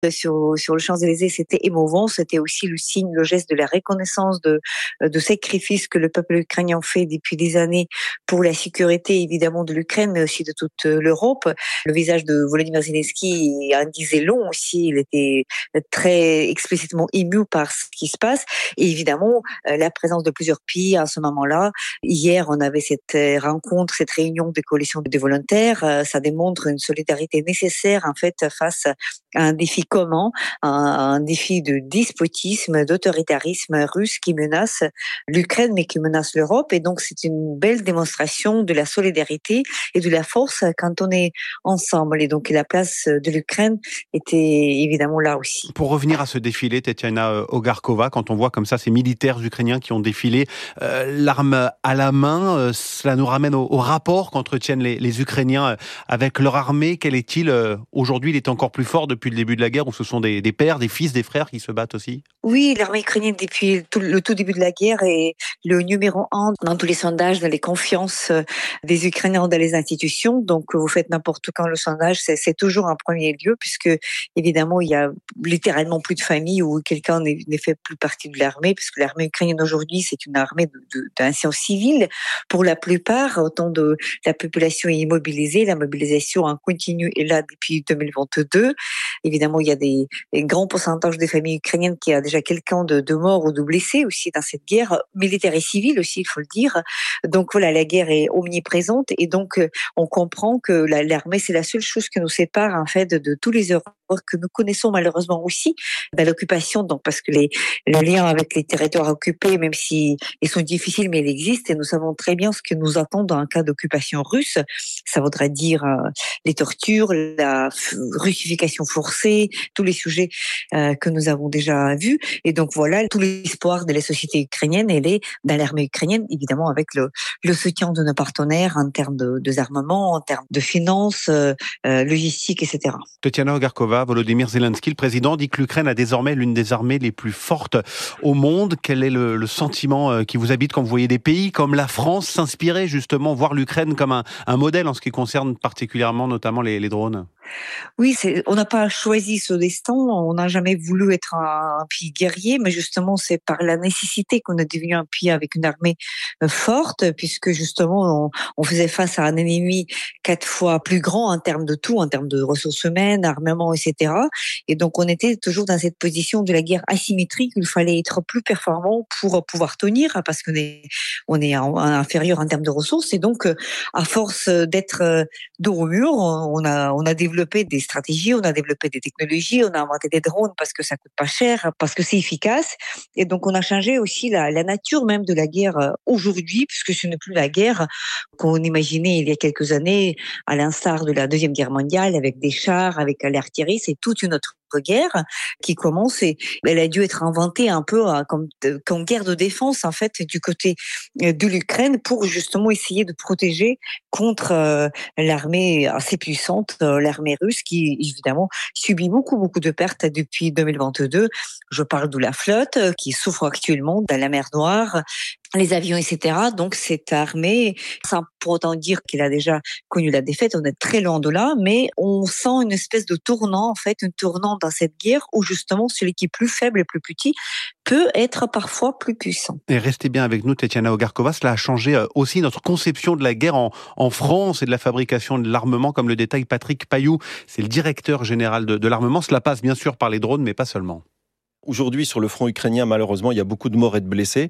sur le Champs-Élysées, c'était émouvant. C'était aussi le signe, le geste de la reconnaissance de sacrifices que le peuple ukrainien fait depuis des années pour la sécurité, évidemment, de l'Ukraine, mais aussi de toute l'Europe. Le visage de Volodymyr Zelensky en disait long aussi. Il était très explicitement ému par ce qui se passe. Et évidemment, la présence de plusieurs pays à ce moment-là. Hier, on avait cette rencontre, cette réunion de coalition de volontaires. Ça démontre une solidarité nécessaire, en fait, face à un défi commun, un défi de despotisme, d'autoritarisme russe qui menace l'Ukraine, mais qui menace l'Europe. Et donc, c'est une belle démonstration de la solidarité et de la force quand on est ensemble. Et donc, la place de l'Ukraine était évidemment là aussi. Pour revenir à ce défilé, Tetiana Ogarkova, quand on voit comme ça ces militaires ukrainiens qui ont défilé l'arme à la main, cela nous ramène au rapport qu'entretiennent les Ukrainiens avec leur armée. Quel est-il aujourd'hui? Il est encore plus fort depuis le début de la guerre, où ce sont des pères, des fils, des frères qui se battent aussi? Oui, l'armée ukrainienne depuis le tout début de la guerre est le numéro 1 dans tous les sondages, dans les confiances des Ukrainiens dans les institutions. Donc, vous faites n'importe quand le sondage, c'est toujours en premier lieu, puisque évidemment, il y a littéralement plus de familles où quelqu'un ne fait plus partie de l'armée, puisque l'armée ukrainienne aujourd'hui, c'est une armée d'anciens civils. Pour la plupart, autant de la population est immobilisée, la mobilisation en continu est là depuis 2022. Évidemment, il y a des grands pourcentages des familles ukrainiennes qui a déjà quelqu'un de mort ou de blessé aussi dans cette guerre militaire et civile aussi, il faut le dire. Donc voilà, la guerre est omniprésente et donc on comprend que l'armée, c'est la seule chose qui nous sépare en fait de tous les horreurs que nous connaissons malheureusement aussi dans l'occupation. Donc parce que le lien avec les territoires occupés, même si ils sont difficiles, mais ils existent et nous savons très bien ce que nous attend dans un cas d'occupation russe. Ça voudrait dire les tortures, la russification forcée, tous les sujets que nous avons déjà vus. Et donc voilà, tout l'espoir de la société ukrainienne, elle est dans l'armée ukrainienne, évidemment avec le soutien de nos partenaires en termes de armement, en termes de finances, logistique, etc. Tetiana Ogarkova, Volodymyr Zelensky, le président, dit que l'Ukraine a désormais l'une des armées les plus fortes au monde. Quel est le sentiment qui vous habite quand vous voyez des pays comme la France s'inspirer justement, voir l'Ukraine comme un modèle en ce qui concerne particulièrement notamment les drones? Oui, on n'a pas choisi ce destin, on n'a jamais voulu être un pays guerrier, mais justement c'est par la nécessité qu'on est devenu un pays avec une armée forte, puisque justement on faisait face à un ennemi 4 fois plus grand en termes de tout, en termes de ressources humaines, armement, etc. Et donc on était toujours dans cette position de la guerre asymétrique, il fallait être plus performant pour pouvoir tenir, parce qu'on est inférieur en termes de ressources, et donc à force d'être dos au mur, on a développé des stratégies, on a développé des technologies, on a inventé des drones parce que ça coûte pas cher, parce que c'est efficace. Et donc, on a changé aussi la nature même de la guerre aujourd'hui, puisque ce n'est plus la guerre qu'on imaginait il y a quelques années, à l'instar de la Deuxième Guerre mondiale, avec des chars, avec l'artillerie. C'est toute une autre guerre qui commence et elle a dû être inventée un peu comme guerre de défense en fait du côté de l'Ukraine pour justement essayer de protéger contre l'armée assez puissante, l'armée russe qui évidemment subit beaucoup de pertes depuis 2022. Je parle de la flotte qui souffre actuellement dans la mer Noire, les avions, etc. Donc cette armée, sans pour autant dire qu'il a déjà connu la défaite, on est très loin de là, mais on sent une espèce de tournant, en fait, un tournant dans cette guerre où justement celui qui est plus faible et plus petit peut être parfois plus puissant. Et restez bien avec nous, Tetiana Ogarkova, cela a changé aussi notre conception de la guerre en France et de la fabrication de l'armement, comme le détaille Patrick Payoux, c'est le directeur général de l'armement. Cela passe bien sûr par les drones, mais pas seulement. Aujourd'hui, sur le front ukrainien, malheureusement, il y a beaucoup de morts et de blessés.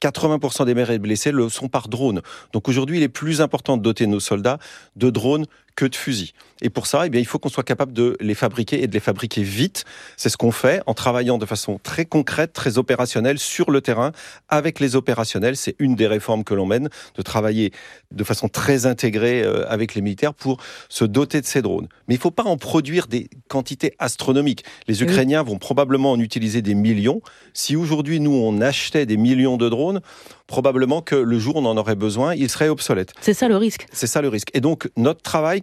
80% des morts et de blessés le sont par drone. Donc aujourd'hui, il est plus important de doter nos soldats de drones que de fusils. Et pour ça, il faut qu'on soit capable de les fabriquer et de les fabriquer vite. C'est ce qu'on fait en travaillant de façon très concrète, très opérationnelle sur le terrain avec les opérationnels. C'est une des réformes que l'on mène, de travailler de façon très intégrée avec les militaires pour se doter de ces drones. Mais il ne faut pas en produire des quantités astronomiques. Les Ukrainiens vont probablement en utiliser des millions. Si aujourd'hui, nous, on achetait des millions de drones, probablement que le jour où on en aurait besoin, il serait obsolète. C'est ça le risque. C'est ça le risque. Et donc, notre travail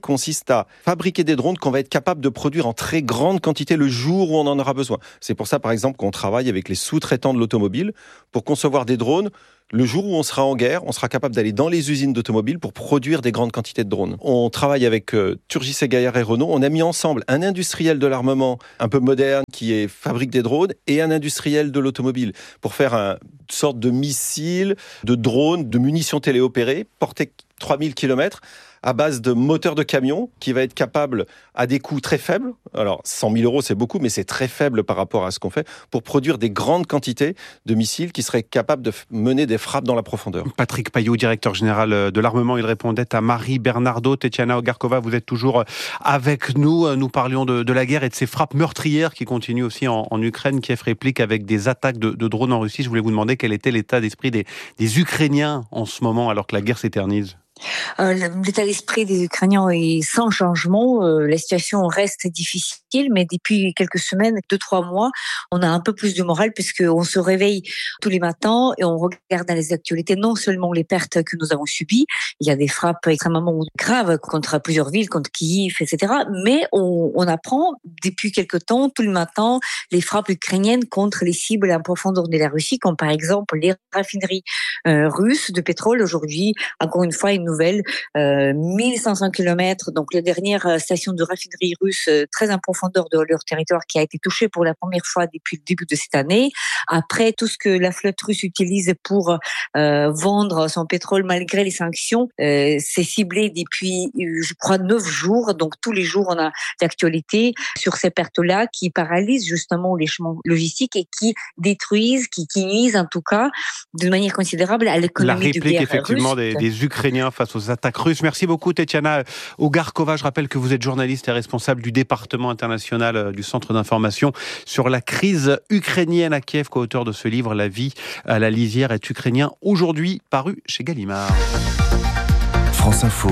consiste à fabriquer des drones qu'on va être capable de produire en très grande quantité le jour où on en aura besoin. C'est pour ça, par exemple, qu'on travaille avec les sous-traitants de l'automobile pour concevoir des drones. Le jour où on sera en guerre, on sera capable d'aller dans les usines d'automobiles pour produire des grandes quantités de drones. On travaille avec Turgis et Gaillard et Renault. On a mis ensemble un industriel de l'armement un peu moderne qui fabrique des drones et un industriel de l'automobile pour faire une sorte de missile, de drone, de munitions téléopérées portées 3000 km à base de moteurs de camion qui va être capable à des coûts très faibles. Alors 100 000 euros c'est beaucoup, mais c'est très faible par rapport à ce qu'on fait pour produire des grandes quantités de missiles qui seraient capables de mener des frappes dans la profondeur. Patrick Paillot, directeur général de l'armement, il répondait à Marie Bernardo. Tetiana Ogarkova, vous êtes toujours avec nous. Nous parlions de la guerre et de ces frappes meurtrières qui continuent aussi en Ukraine. Kiev réplique avec des attaques de drones en Russie. Je voulais vous demander quel était l'état d'esprit des Ukrainiens en ce moment alors que la guerre s'éternise. L'état d'esprit des Ukrainiens est sans changement. La situation reste difficile, mais depuis quelques semaines, 2-3 mois, on a un peu plus de morale puisqu'on se réveille tous les matins et on regarde dans les actualités non seulement les pertes que nous avons subies, il y a des frappes extrêmement graves contre plusieurs villes, contre Kiev, etc. Mais on apprend depuis quelques temps, tout le matin, les frappes ukrainiennes contre les cibles en profondeur de la Russie, comme par exemple les raffineries russes de pétrole. Aujourd'hui, encore une fois, une nouvelle, 1500 km, donc la dernière station de raffinerie russe très en profondeur de leur territoire qui a été touchée pour la première fois depuis le début de cette année. Après, tout ce que la flotte russe utilise pour vendre son pétrole malgré les sanctions, c'est ciblé depuis, je crois, 9 jours. Donc tous les jours, on a l'actualité sur ces pertes-là qui paralysent justement les chemins logistiques et qui détruisent, qui nuisent en tout cas d'une manière considérable à l'économie du guerre russe. La réplique effectivement des Ukrainiens face aux attaques russes. Merci beaucoup Tetiana Ogarkova. Je rappelle que vous êtes journaliste et responsable du département international du Centre d'information sur la crise ukrainienne à Kiev, co-auteur de ce livre La vie à la lisière est ukrainien, aujourd'hui paru chez Gallimard. France Info.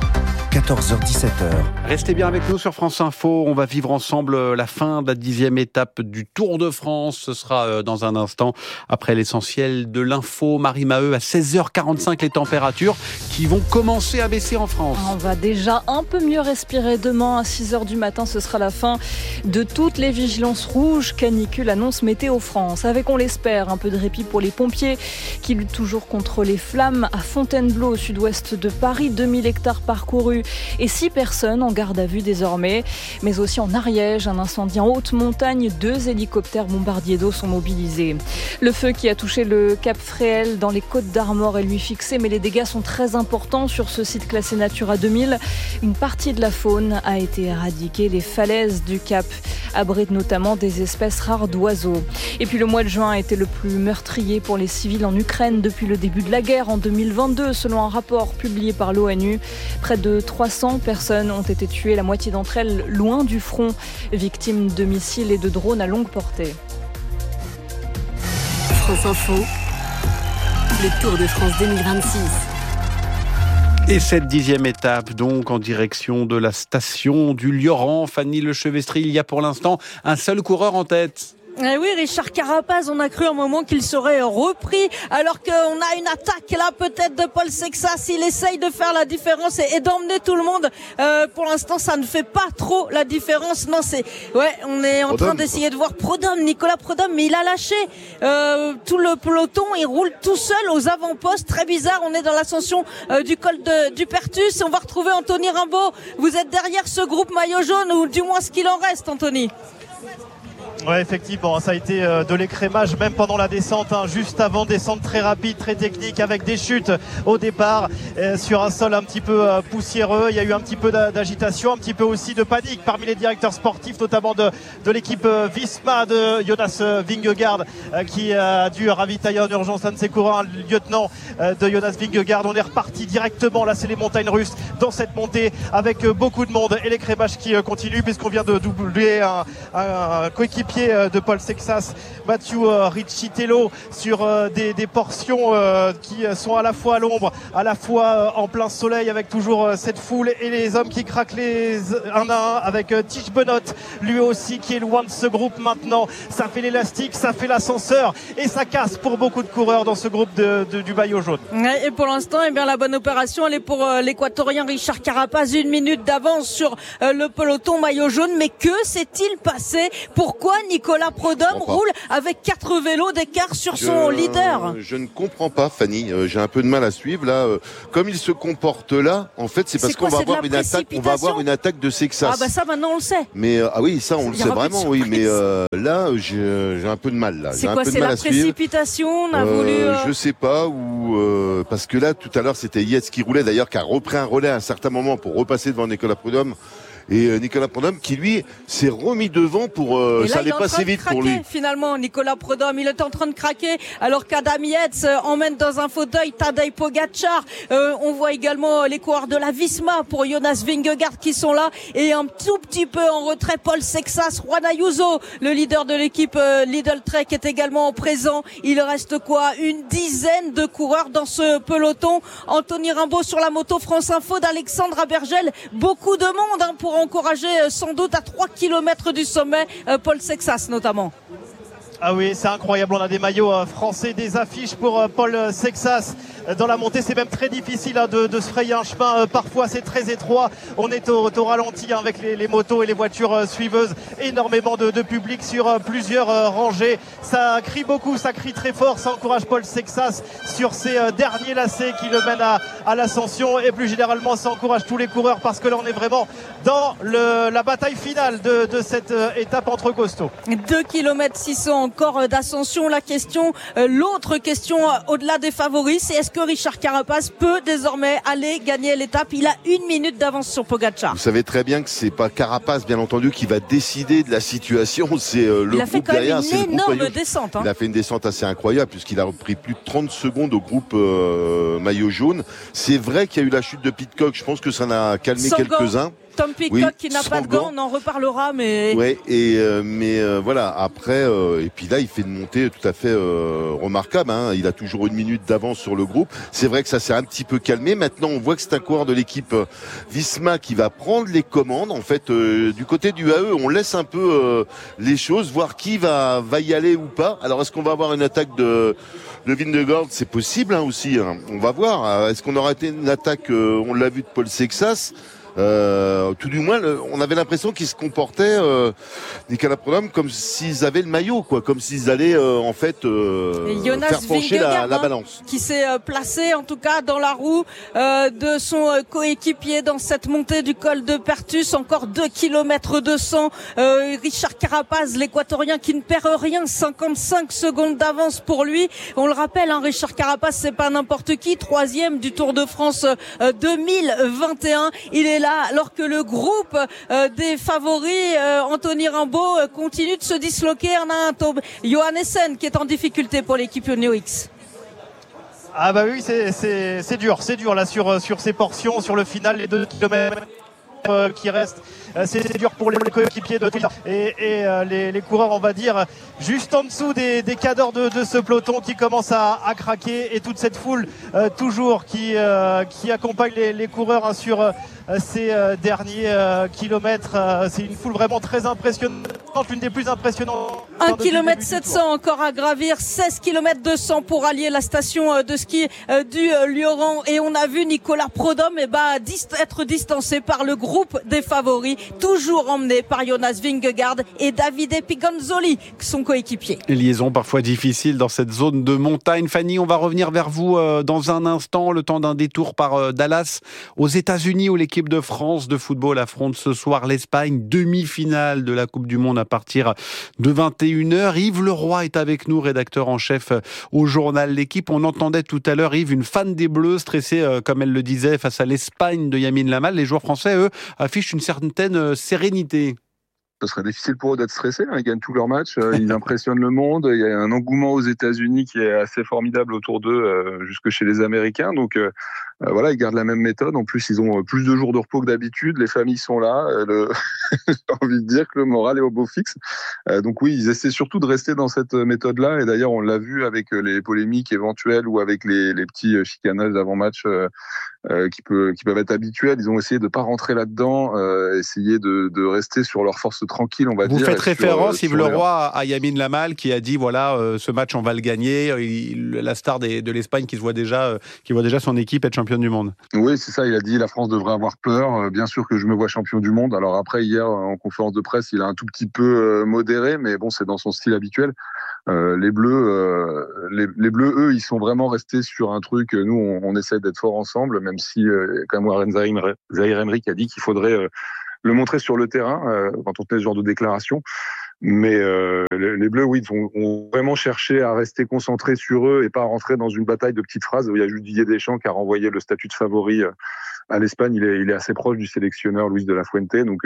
14h-17h. Restez bien avec nous sur France Info. On va vivre ensemble la fin de la 10e étape du Tour de France. Ce sera dans un instant après l'essentiel de l'info. Marie Maheu, à 16h45, les températures qui vont commencer à baisser en France. On va déjà un peu mieux respirer demain. À 6h du matin, ce sera la fin de toutes les vigilances rouges. Canicule, annonce Météo France. Avec, on l'espère, un peu de répit pour les pompiers qui luttent toujours contre les flammes à Fontainebleau, au sud-ouest de Paris. 2000 hectares parcourus et 6 personnes en garde à vue désormais. Mais aussi en Ariège, un incendie en haute montagne. 2 hélicoptères bombardiers d'eau sont mobilisés. Le feu qui a touché le Cap Fréhel dans les Côtes d'Armor est lui fixé, mais les dégâts sont très importants sur ce site classé Natura 2000. Une partie de la faune a été éradiquée. Les falaises du Cap abritent notamment des espèces rares d'oiseaux. Et puis le mois de juin a été le plus meurtrier pour les civils en Ukraine depuis le début de la guerre en 2022, selon un rapport publié par l'ONU. Près de 300 personnes ont été tuées, la moitié d'entre elles loin du front, victimes de missiles et de drones à longue portée. France Info, le Tour de France 2026. Et cette 10e étape, donc, en direction de la station du Lioran. Fanny Lechevestri, il y a pour l'instant un seul coureur en tête. Eh oui, Richard Carapaz, on a cru un moment qu'il serait repris, alors qu'on a une attaque là peut-être de Paul Sexas. Il essaye de faire la différence et d'emmener tout le monde. Pour l'instant, ça ne fait pas trop la différence. Non, on est en train d'essayer de voir Nicolas Prodhomme, mais il a lâché tout le peloton. Il roule tout seul aux avant-postes. Très bizarre. On est dans l'ascension du col du Pertus. On va retrouver Anthony Rimbaud. Vous êtes derrière ce groupe maillot jaune, ou du moins ce qu'il en reste, Anthony. Ouais, effectivement, ça a été de l'écrémage même pendant la descente, juste avant, descente très rapide, très technique, avec des chutes au départ sur un sol un petit peu poussiéreux. Il y a eu un petit peu d'agitation, un petit peu aussi de panique parmi les directeurs sportifs, notamment de l'équipe Visma de Jonas Vingegaard, qui a dû ravitailler en urgence un de ses coureurs, un lieutenant de Jonas Vingegaard. On est reparti directement, là c'est les montagnes russes, dans cette montée avec beaucoup de monde et l'écrémage qui continue, puisqu'on vient de doubler un coéquipier coéquipier de Paul Sexas, Matthew Riccitello, sur des portions qui sont à la fois à l'ombre, à la fois en plein soleil, avec toujours cette foule et les hommes qui craquent un à un, avec Tish Benot, lui aussi qui est loin de ce groupe maintenant. Ça fait l'élastique, ça fait l'ascenseur et ça casse pour beaucoup de coureurs dans ce groupe du maillot jaune. Et pour l'instant, eh bien, la bonne opération, elle est pour l'équatorien Richard Carapaz, 1 minute d'avance sur le peloton maillot jaune. Mais que s'est-il passé? Pourquoi Nicolas Prudhomme roule avec 4 vélos d'écart sur son leader? Je ne comprends pas, Fanny. J'ai un peu de mal à suivre là. Comme il se comporte là, en fait, c'est parce qu'on va avoir une attaque. On va avoir une attaque de Sexas. Ah bah ça, maintenant on le sait. Mais ah oui, ça on le sait vraiment. Oui, mais là, j'ai un peu de mal là. C'est quoi? C'est la précipitation? On a voulu. Je sais pas ou parce que là, tout à l'heure, c'était Yates qui roulait d'ailleurs, qui a repris un relais à un certain moment pour repasser devant Nicolas Prudhomme. Et Nicolas Prudhomme qui lui s'est remis devant pour ça allait passer vite pour lui. Finalement, Nicolas Prudhomme, il est en train de craquer alors qu'Adam Yates emmène dans un fauteuil Tadej Pogačar. On voit également les coureurs de la Visma pour Jonas Vingegaard qui sont là et un tout petit peu en retrait Paul Sexas, Juan Ayuso, le leader de l'équipe Lidl Trek est également présent. Il reste quoi? Une dizaine de coureurs dans ce peloton. Anthony Rimbaud sur la moto France Info d'Alexandre Abergel. Beaucoup de monde pour encourager sans doute à 3 km du sommet Paul Sexas notamment. Ah oui, c'est incroyable, on a des maillots français, des affiches pour Paul Sexas dans la montée. C'est même très difficile de se frayer un chemin, parfois c'est très étroit, on est au ralenti avec les motos et les voitures suiveuses, énormément de public sur plusieurs rangées. Ça crie beaucoup, ça crie très fort, ça encourage Paul Sexas sur ses derniers lacets qui le mènent à l'ascension, et plus généralement ça encourage tous les coureurs parce que là on est vraiment dans la bataille finale de cette étape entre costauds. 2 km 600 encore d'ascension. L'autre question au-delà des favoris, c'est est-ce que Richard Carapaz peut désormais aller gagner l'étape? Il a 1 minute d'avance sur Pogačar. Vous savez très bien que c'est pas Carapaz, bien entendu, qui va décider de la situation. C'est le groupe derrière. Il a fait quand même une énorme descente. Il a fait une descente assez incroyable puisqu'il a repris plus de 30 secondes au groupe maillot jaune. C'est vrai qu'il y a eu la chute de Pidcock. Je pense que ça en a calmé quelques-uns. Tom Pidcock qui n'a pas de gants, on en reparlera, mais. Ouais, mais voilà. Après, et puis là, il fait une montée tout à fait remarquable. Hein. Il a toujours 1 minute d'avance sur le groupe. C'est vrai que ça s'est un petit peu calmé. Maintenant, on voit que c'est un coureur de l'équipe Visma qui va prendre les commandes. En fait, du côté du AE, on laisse un peu les choses, voir qui va y aller ou pas. Alors, est-ce qu'on va avoir une attaque de Vingegaard? C'est possible aussi. Hein. On va voir. Est-ce qu'on aura été une attaque? On l'a vu de Paul Sexas. Tout du moins, on avait l'impression qu'ils se comportaient, Nicolas Prudhomme, comme s'ils avaient le maillot, quoi, comme s'ils allaient faire pencher la balance. Qui s'est placé, en tout cas, dans la roue de son coéquipier dans cette montée du col de Pertus. Encore 2 km 200. Richard Carapaz, l'équatorien, qui ne perd rien, 55 secondes d'avance pour lui. On le rappelle, hein, Richard Carapaz, c'est pas n'importe qui, 3e du Tour de France 2021. Il est là alors que le groupe des favoris, Anthony Rimbaud, continue de se disloquer. On a un Johannessen qui est en difficulté pour l'équipe Uno-X. Ah bah oui, c'est dur là sur ces portions, sur le final, les 2 km qui restent. C'est dur pour les coéquipiers de et les coureurs, on va dire, juste en dessous des cadors de ce peloton qui commence à craquer, et toute cette foule toujours qui accompagne les coureurs hein, sur ces derniers kilomètres. C'est une foule vraiment très impressionnante, l'une des plus impressionnantes. 1 km 700 encore à gravir, 16 km 200 pour allier la station de ski du Lioran, et on a vu Nicolas Prudhomme être distancé par le groupe des favoris, toujours emmené par Jonas Vingegaard et Davide Pigonzoli, son coéquipier. Liaison parfois difficile dans cette zone de montagne. Fanny, on va revenir vers vous dans un instant, le temps d'un détour par Dallas aux États-Unis, où l'équipe de France de football affronte ce soir l'Espagne, demi-finale de la Coupe du Monde à partir de 21h. Yves Leroy est avec nous, rédacteur en chef au journal L'Équipe. On entendait tout à l'heure Yves, une fan des Bleus, stressée, comme elle le disait, face à l'Espagne de Lamine Yamal. Les joueurs français, eux, affichent une certaine sérénité. Ce serait difficile pour eux d'être stressés. Ils gagnent tous leurs matchs, ils impressionnent le monde. Il y a un engouement aux États-Unis qui est assez formidable autour d'eux, jusque chez les Américains. Donc Voilà, ils gardent la même méthode. En plus, ils ont plus de jours de repos que d'habitude. Les familles sont là. J'ai envie de dire que le moral est au beau fixe. Donc oui, ils essaient surtout de rester dans cette méthode-là. Et d'ailleurs, on l'a vu avec les polémiques éventuelles ou avec les petits chicanages d'avant-match qui peuvent être habituels. Ils ont essayé de pas rentrer là-dedans, essayer de rester sur leur force tranquille, on va dire. Vous faites référence, Yves Leroy, à Yamin Lamal qui a dit voilà, ce match on va le gagner. La star de l'Espagne qui voit déjà son équipe être championne du monde. Oui, c'est ça. Il a dit la France devrait avoir peur. Bien sûr que je me vois champion du monde. Alors après, hier en conférence de presse, il a un tout petit peu modéré, mais bon, c'est dans son style habituel. Les Bleus, eux, ils sont vraiment restés sur un truc. Nous, on essaie d'être forts ensemble, même si, comme Warren Zahir Emery qui a dit qu'il faudrait le montrer sur le terrain quand on fait ce genre de déclaration. Mais les Bleus, oui, ont vraiment cherché à rester concentrés sur eux et pas rentrer dans une bataille de petites phrases. Il y a juste Didier Deschamps qui a renvoyé le statut de favori à l'Espagne. Il est assez proche du sélectionneur Luis de la Fuente, donc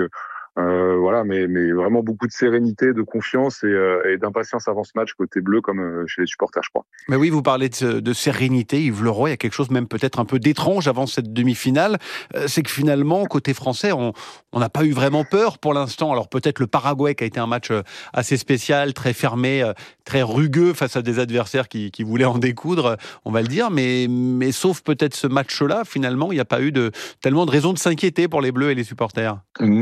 voilà, mais vraiment beaucoup de sérénité, de confiance et d'impatience avant ce match côté bleu comme chez les supporters, je crois. Mais oui, vous parlez de sérénité, Yves Leroy, il y a quelque chose même peut-être un peu d'étrange avant cette demi-finale, c'est que finalement, côté français, on n'a pas eu vraiment peur pour l'instant. Alors peut-être le Paraguay qui a été un match assez spécial, très fermé, très rugueux face à des adversaires qui voulaient en découdre, on va le dire, mais sauf peut-être ce match-là, finalement, il n'y a pas eu tellement de raisons de s'inquiéter pour les Bleus et les supporters.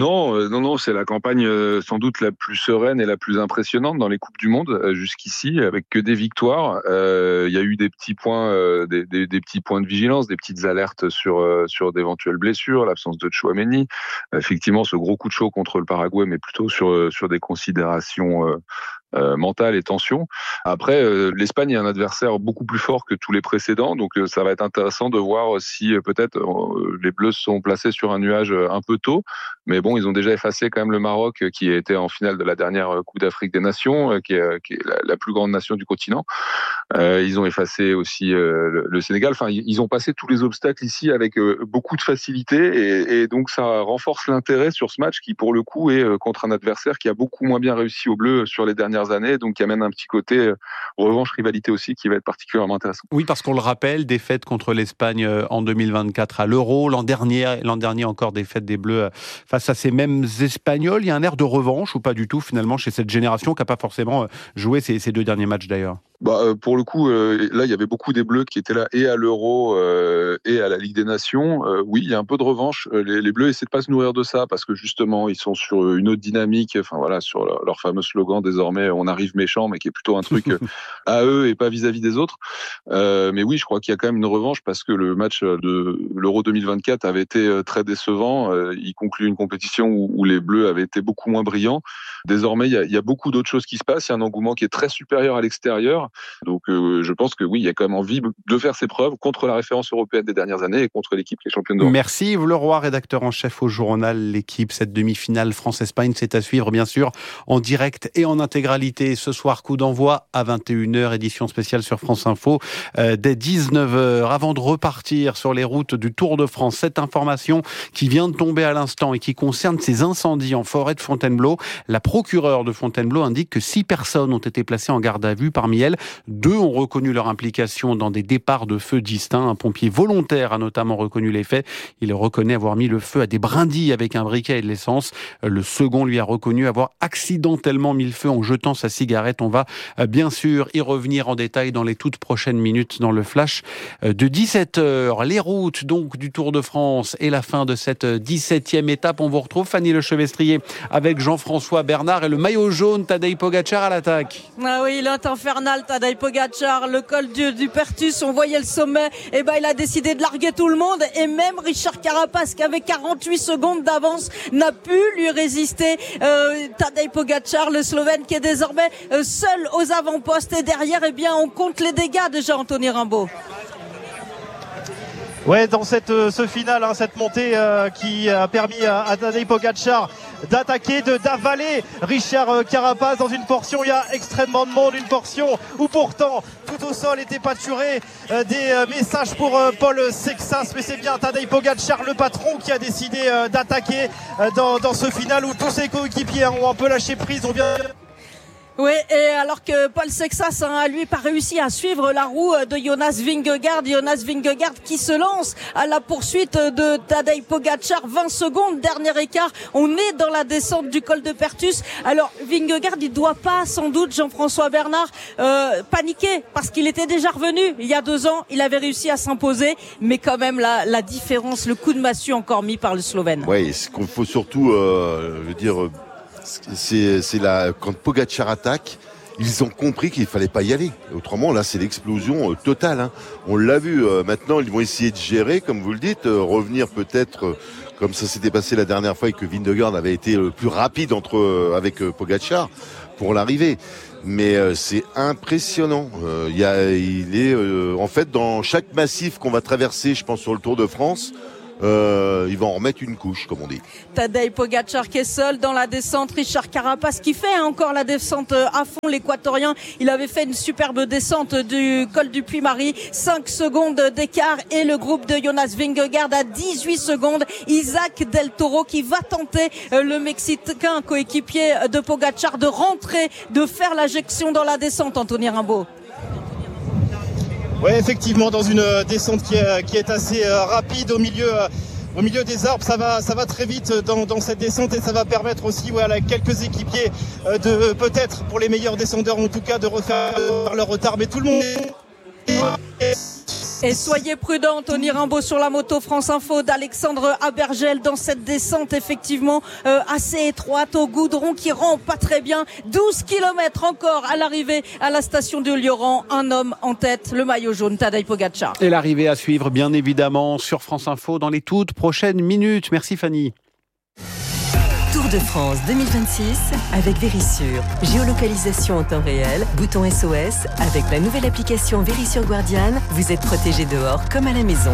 Non, c'est la campagne sans doute la plus sereine et la plus impressionnante dans les Coupes du Monde jusqu'ici, avec que des victoires. Il y a eu des petits points, des petits points de vigilance, des petites alertes sur d'éventuelles blessures, l'absence de Tchouaméni. Effectivement, ce gros coup de chaud contre le Paraguay, mais plutôt sur des considérations mentale et tension. Après, l'Espagne est un adversaire beaucoup plus fort que tous les précédents, donc ça va être intéressant de voir si peut-être les Bleus se sont placés sur un nuage un peu tôt, mais bon, ils ont déjà effacé quand même le Maroc qui était en finale de la dernière Coupe d'Afrique des Nations, qui est la plus grande nation du continent. Ils ont effacé aussi le Sénégal. Enfin, ils ont passé tous les obstacles ici avec beaucoup de facilité et donc ça renforce l'intérêt sur ce match qui, pour le coup, est contre un adversaire qui a beaucoup moins bien réussi aux Bleus sur les dernières années, donc qui amène un petit côté revanche, rivalité aussi, qui va être particulièrement intéressant. Oui, parce qu'on le rappelle, défaite contre l'Espagne en 2024 à l'Euro, l'an dernier encore défaite des Bleus face à ces mêmes Espagnols. Il y a un air de revanche ou pas du tout finalement chez cette génération qui n'a pas forcément joué ces 2 derniers matchs d'ailleurs? Pour le coup, là, il y avait beaucoup des Bleus qui étaient là et à l'Euro et à la Ligue des Nations. Oui, il y a un peu de revanche. Les Bleus essaient de pas se nourrir de ça parce que justement, ils sont sur une autre dynamique. Enfin voilà, sur leur fameux slogan désormais, on arrive méchant, mais qui est plutôt un truc à eux et pas vis-à-vis des autres. Mais oui, je crois qu'il y a quand même une revanche parce que le match de l'Euro 2024 avait été très décevant. Il conclut une compétition où les Bleus avaient été beaucoup moins brillants. Désormais, il y a beaucoup d'autres choses qui se passent. Il y a un engouement qui est très supérieur à l'extérieur. Donc je pense que oui, il y a quand même envie de faire ses preuves contre la référence européenne des dernières années et contre l'équipe qui est championne d'Europe. Merci Yves Leroy, rédacteur en chef au journal L'Équipe. Cette demi-finale France-Espagne, c'est à suivre bien sûr en direct et en intégralité. Ce soir, coup d'envoi à 21h, édition spéciale sur France Info dès 19h. Avant de repartir sur les routes du Tour de France, cette information qui vient de tomber à l'instant et qui concerne ces incendies en forêt de Fontainebleau. La procureure de Fontainebleau indique que 6 personnes ont été placées en garde à vue. Parmi elles, 2 ont reconnu leur implication dans des départs de feu distincts. Un pompier volontaire a notamment reconnu les faits. Il reconnaît avoir mis le feu à des brindilles avec un briquet et de l'essence. Le second lui a reconnu avoir accidentellement mis le feu en jetant sa cigarette. On va bien sûr y revenir en détail dans les toutes prochaines minutes dans le flash de 17h. Les routes donc du Tour de France et la fin de cette 17e étape. On vous retrouve Fanny Lechevestrier avec Jean-François Bernard et le maillot jaune Tadej Pogačar à l'attaque. Ah oui, il est infernal Tadej Pogačar, le col du Pertus, on voyait le sommet, et il a décidé de larguer tout le monde et même Richard Carapaz qui avait 48 secondes d'avance n'a pu lui résister. Tadej Pogačar, le Slovène qui est désormais seul aux avant-postes et derrière, on compte les dégâts déjà, Anthony Rimbaud. Ouais, dans ce final, cette montée qui a permis à Tadej Pogačar d'attaquer, d'avaler Richard Carapaz dans une portion. Il y a extrêmement de monde, une portion où pourtant tout au sol était pâturé des messages pour Paul Sexas, mais c'est bien Tadej Pogačar, le patron, qui a décidé d'attaquer dans ce final où tous ses coéquipiers ont un peu lâché prise. Oui, et alors que Paul Sexas a lui pas réussi à suivre la roue de Jonas Vingegaard qui se lance à la poursuite de Tadej Pogačar, 20 secondes, dernier écart. On est dans la descente du col de Pertus. Alors Vingegaard, il doit pas sans doute, Jean-François Bernard, paniquer parce qu'il était déjà revenu il y a 2 ans, il avait réussi à s'imposer, mais quand même la différence, le coup de massue encore mis par le Slovène. Oui, ce qu'il faut surtout, c'est quand Pogačar attaque, ils ont compris qu'il fallait pas y aller. Autrement, là, c'est l'explosion totale. Hein. On l'a vu. Maintenant, ils vont essayer de gérer, comme vous le dites, revenir peut-être comme ça s'était passé la dernière fois et que Vingegaard avait été le plus rapide avec Pogačar pour l'arrivée. Mais c'est impressionnant. Il est en fait dans chaque massif qu'on va traverser, je pense sur le Tour de France. Ils vont en remettre une couche, comme on dit. Tadej Pogačar qui est seul dans la descente. Richard Carapaz qui fait encore la descente à fond, l'équatorien. Il avait fait une superbe descente du col du Puy-Marie. 5 secondes d'écart et le groupe de Jonas Vingegaard à 18 secondes. Isaac Del Toro qui va tenter, le Mexicain coéquipier de Pogačar, de rentrer, de faire l'injection dans la descente, Anthony Rimbaud. Oui, effectivement, dans une descente qui est assez rapide au milieu des arbres, ça va très vite dans cette descente et ça va permettre aussi à quelques équipiers de peut-être, pour les meilleurs descendeurs en tout cas, de refaire leur retard. Mais tout le monde est... Et soyez prudents, Tony Rimbaud sur la moto France Info d'Alexandre Abergel dans cette descente effectivement assez étroite au goudron qui rend pas très bien. 12 km encore à l'arrivée à la station de Lioran. Un homme en tête, le maillot jaune, Tadej Pogačar. Et l'arrivée à suivre bien évidemment sur France Info dans les toutes prochaines minutes. Merci Fanny. Tour de France 2026 avec Verisure. Géolocalisation en temps réel, bouton SOS. Avec la nouvelle application Verisure Guardian, vous êtes protégé dehors comme à la maison.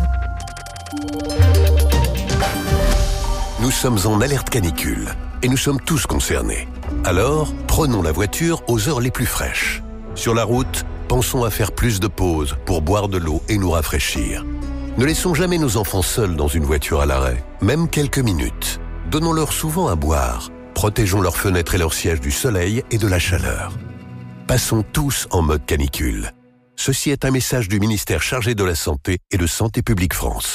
Nous sommes en alerte canicule et nous sommes tous concernés. Alors, prenons la voiture aux heures les plus fraîches. Sur la route, pensons à faire plus de pauses pour boire de l'eau et nous rafraîchir. Ne laissons jamais nos enfants seuls dans une voiture à l'arrêt, même quelques minutes. Donnons-leur souvent à boire. Protégeons leurs fenêtres et leurs sièges du soleil et de la chaleur. Passons tous en mode canicule. Ceci est un message du ministère chargé de la Santé et de Santé publique France.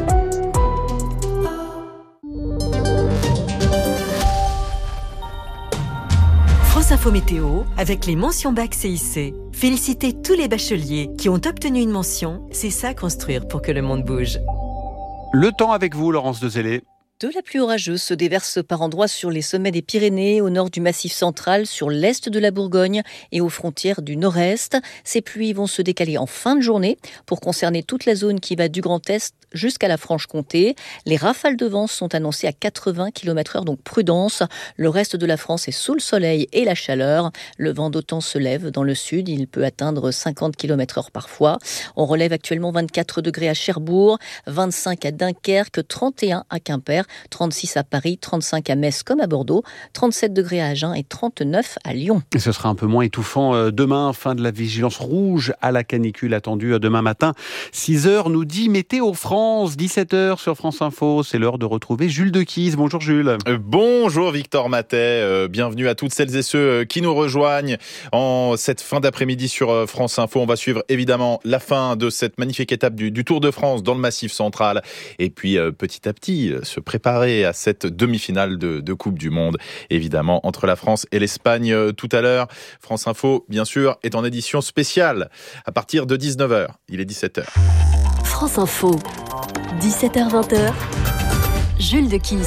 France Info Météo avec les mentions bac CIC. Félicitez tous les bacheliers qui ont obtenu une mention. C'est ça construire pour que le monde bouge. Le temps avec vous, Laurence Dezellé. De la pluie orageuse se déverse par endroits sur les sommets des Pyrénées, au nord du Massif central, sur l'est de la Bourgogne et aux frontières du nord-est. Ces pluies vont se décaler en fin de journée pour concerner toute la zone qui va du Grand Est jusqu'à la Franche-Comté. Les rafales de vent sont annoncées à 80 km/h, donc prudence. Le reste de la France est sous le soleil et la chaleur. Le vent d'OTAN se lève dans le sud, il peut atteindre 50 km/h parfois. On relève actuellement 24 degrés à Cherbourg, 25 à Dunkerque, 31 à Quimper, 36 à Paris, 35 à Metz comme à Bordeaux, 37 degrés à Agen et 39 à Lyon. Et ce sera un peu moins étouffant demain, fin de la vigilance rouge à la canicule attendue demain matin. 6h nous dit Météo France, 17h sur France Info. C'est l'heure de retrouver Jules Dequise. Bonjour Jules. Bonjour Victor Matet. Bienvenue à toutes celles et ceux qui nous rejoignent en cette fin d'après-midi sur France Info. On va suivre évidemment la fin de cette magnifique étape du Tour de France dans le Massif central. Et puis petit à petit se préparer à cette demi-finale de Coupe du Monde, évidemment, entre la France et l'Espagne tout à l'heure. France Info, bien sûr, est en édition spéciale à partir de 19h. Il est 17h. France Info, 17h-20h, Jules Dequise.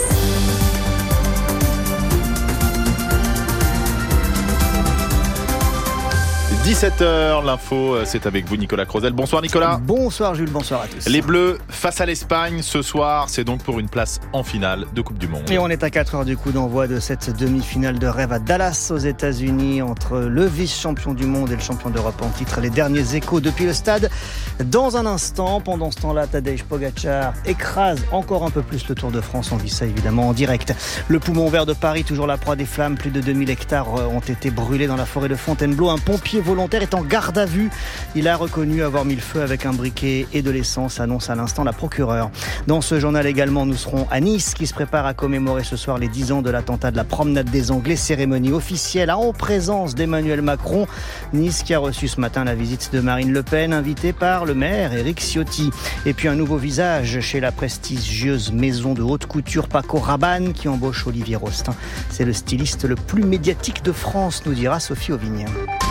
17h, l'info, c'est avec vous Nicolas Crozel. Bonsoir Nicolas. Bonsoir Jules, bonsoir à tous. Les Bleus face à l'Espagne ce soir, c'est donc pour une place en finale de Coupe du Monde. Et on est à 4h du coup d'envoi de cette demi-finale de rêve à Dallas aux États-Unis entre le vice-champion du monde et le champion d'Europe en titre. Les derniers échos depuis le stade. Dans un instant, pendant ce temps-là, Tadej Pogačar écrase encore un peu plus le Tour de France. On vit ça évidemment en direct. Le poumon vert de Paris, toujours la proie des flammes. Plus de 2000 hectares ont été brûlés dans la forêt de Fontainebleau. Un pompier volontaire volontaire est en garde à vue. Il a reconnu avoir mis le feu avec un briquet et de l'essence, annonce à l'instant la procureure. Dans ce journal également, nous serons à Nice qui se prépare à commémorer ce soir les 10 ans de l'attentat de la promenade des Anglais. Cérémonie officielle en présence d'Emmanuel Macron. Nice qui a reçu ce matin la visite de Marine Le Pen, invitée par le maire Éric Ciotti. Et puis un nouveau visage chez la prestigieuse maison de haute couture Paco Rabanne qui embauche Olivier Rostin. C'est le styliste le plus médiatique de France, nous dira Sophie Auvigne.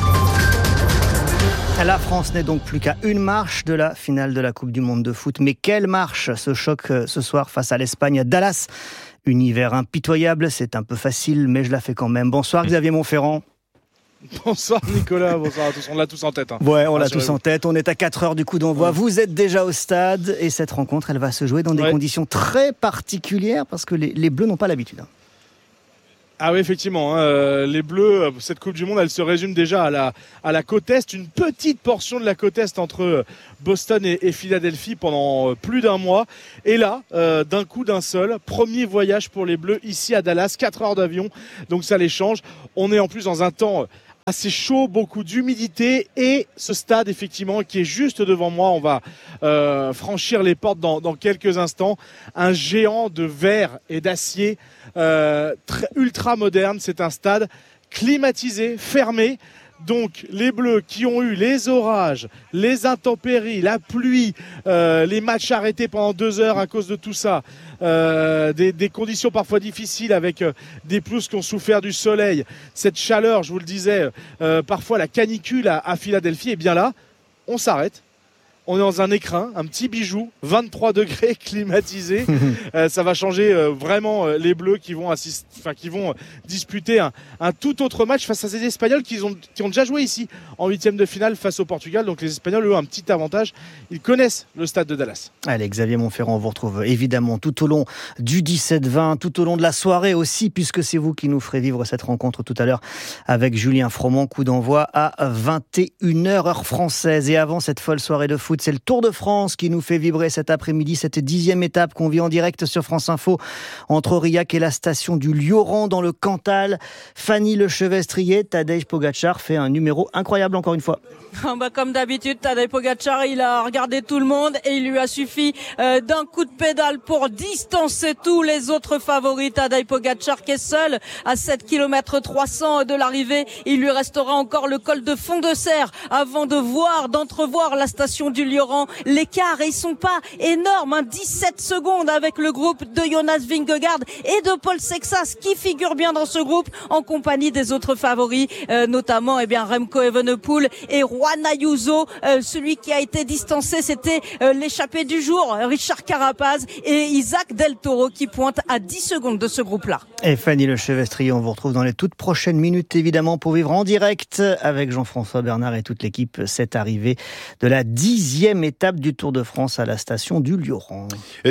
La France n'est donc plus qu'à une marche de la finale de la Coupe du Monde de foot. Mais quelle marche ce choc ce soir face à l'Espagne à Dallas. Univers impitoyable, c'est un peu facile, mais je la fais quand même. Bonsoir Xavier Montferrand. Bonsoir Nicolas, bonsoir à tous. On l'a tous en tête. Ouais, on l'a tous en tête. On est à 4 heures du coup d'envoi. Vous êtes déjà au stade et cette rencontre, elle va se jouer dans des conditions très particulières parce que les Bleus n'ont pas l'habitude. Ah oui, effectivement, les Bleus, cette Coupe du Monde, elle se résume déjà à la côte Est, une petite portion de la côte Est entre Boston et Philadelphie pendant plus d'un mois. Et là, d'un coup, d'un seul, premier voyage pour les Bleus ici à Dallas, 4 heures d'avion, donc ça les change. On est en plus dans un temps assez chaud, beaucoup d'humidité et ce stade effectivement qui est juste devant moi, on va franchir les portes dans quelques instants, un géant de verre et d'acier ultra moderne, c'est un stade climatisé, fermé. Donc les Bleus qui ont eu les orages, les intempéries, la pluie, les matchs arrêtés pendant 2 heures à cause de tout ça, des conditions parfois difficiles avec des pelouses qui ont souffert du soleil, cette chaleur, je vous le disais, parfois la canicule à Philadelphie, et bien là, on s'arrête. On est dans un écrin, un petit bijou, 23 degrés climatisé. Ça va changer vraiment les Bleus qui vont disputer un tout autre match face à ces Espagnols qui ont déjà joué ici en 8e de finale face au Portugal. Donc les Espagnols, eux, ont un petit avantage. Ils connaissent le stade de Dallas. Allez, Xavier Montferrand, on vous retrouve évidemment tout au long du 17-20, tout au long de la soirée aussi, puisque c'est vous qui nous ferez vivre cette rencontre tout à l'heure avec Julien Froment. Coup d'envoi à 21h heure française. Et avant cette folle soirée de foot, c'est le Tour de France qui nous fait vibrer cet après-midi, cette 10e étape qu'on vit en direct sur France Info entre Aurillac et la station du Lioran dans le Cantal. Fanny Lechevestrier, Tadej Pogačar fait un numéro incroyable encore une fois. Comme d'habitude, Tadej Pogačar, il a regardé tout le monde et il lui a suffi d'un coup de pédale pour distancer tous les autres favoris. Tadej Pogačar qui est seul à 7 km 300 de l'arrivée. Il lui restera encore le col de Fond-de-Serre avant d'entrevoir la station du Lioran. L'écart, ils sont pas énormes, 17 secondes avec le groupe de Jonas Vingegaard et de Paul Sexas qui figure bien dans ce groupe en compagnie des autres favoris, notamment Remco Evenepoel et Juan Ayuso. Celui qui a été distancé, c'était l'échappé du jour, Richard Carapaz et Isaac Del Toro qui pointe à 10 secondes de ce groupe-là. Et Fanny Lechevestrier, on vous retrouve dans les toutes prochaines minutes évidemment pour vivre en direct avec Jean-François Bernard et toute l'équipe cette arrivée de la 10e étape du Tour de France à la station du Lioran.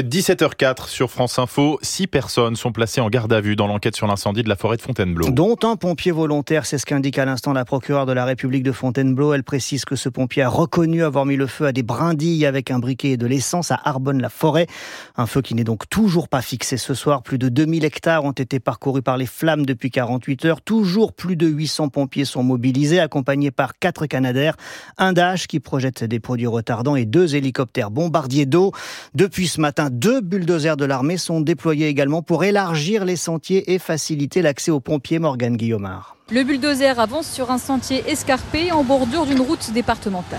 17h04 sur France Info, 6 personnes sont placées en garde à vue dans l'enquête sur l'incendie de la forêt de Fontainebleau. Dont un pompier volontaire, c'est ce qu'indique à l'instant la procureure de la République de Fontainebleau. Elle précise que ce pompier a reconnu avoir mis le feu à des brindilles avec un briquet et de l'essence à Arbonne-la-Forêt. Un feu qui n'est donc toujours pas fixé ce soir. Plus de 2000 hectares ont été parcourus par les flammes depuis 48 heures. Toujours plus de 800 pompiers sont mobilisés, accompagnés par 4 Canadair, un Dash qui projette des produits retardants et 2 hélicoptères bombardiers d'eau. Depuis ce matin, 2 bulldozers de l'armée sont déployés également pour élargir les sentiers et faciliter l'accès aux pompiers. Morgane Guillaumard. Le bulldozer avance sur un sentier escarpé en bordure d'une route départementale.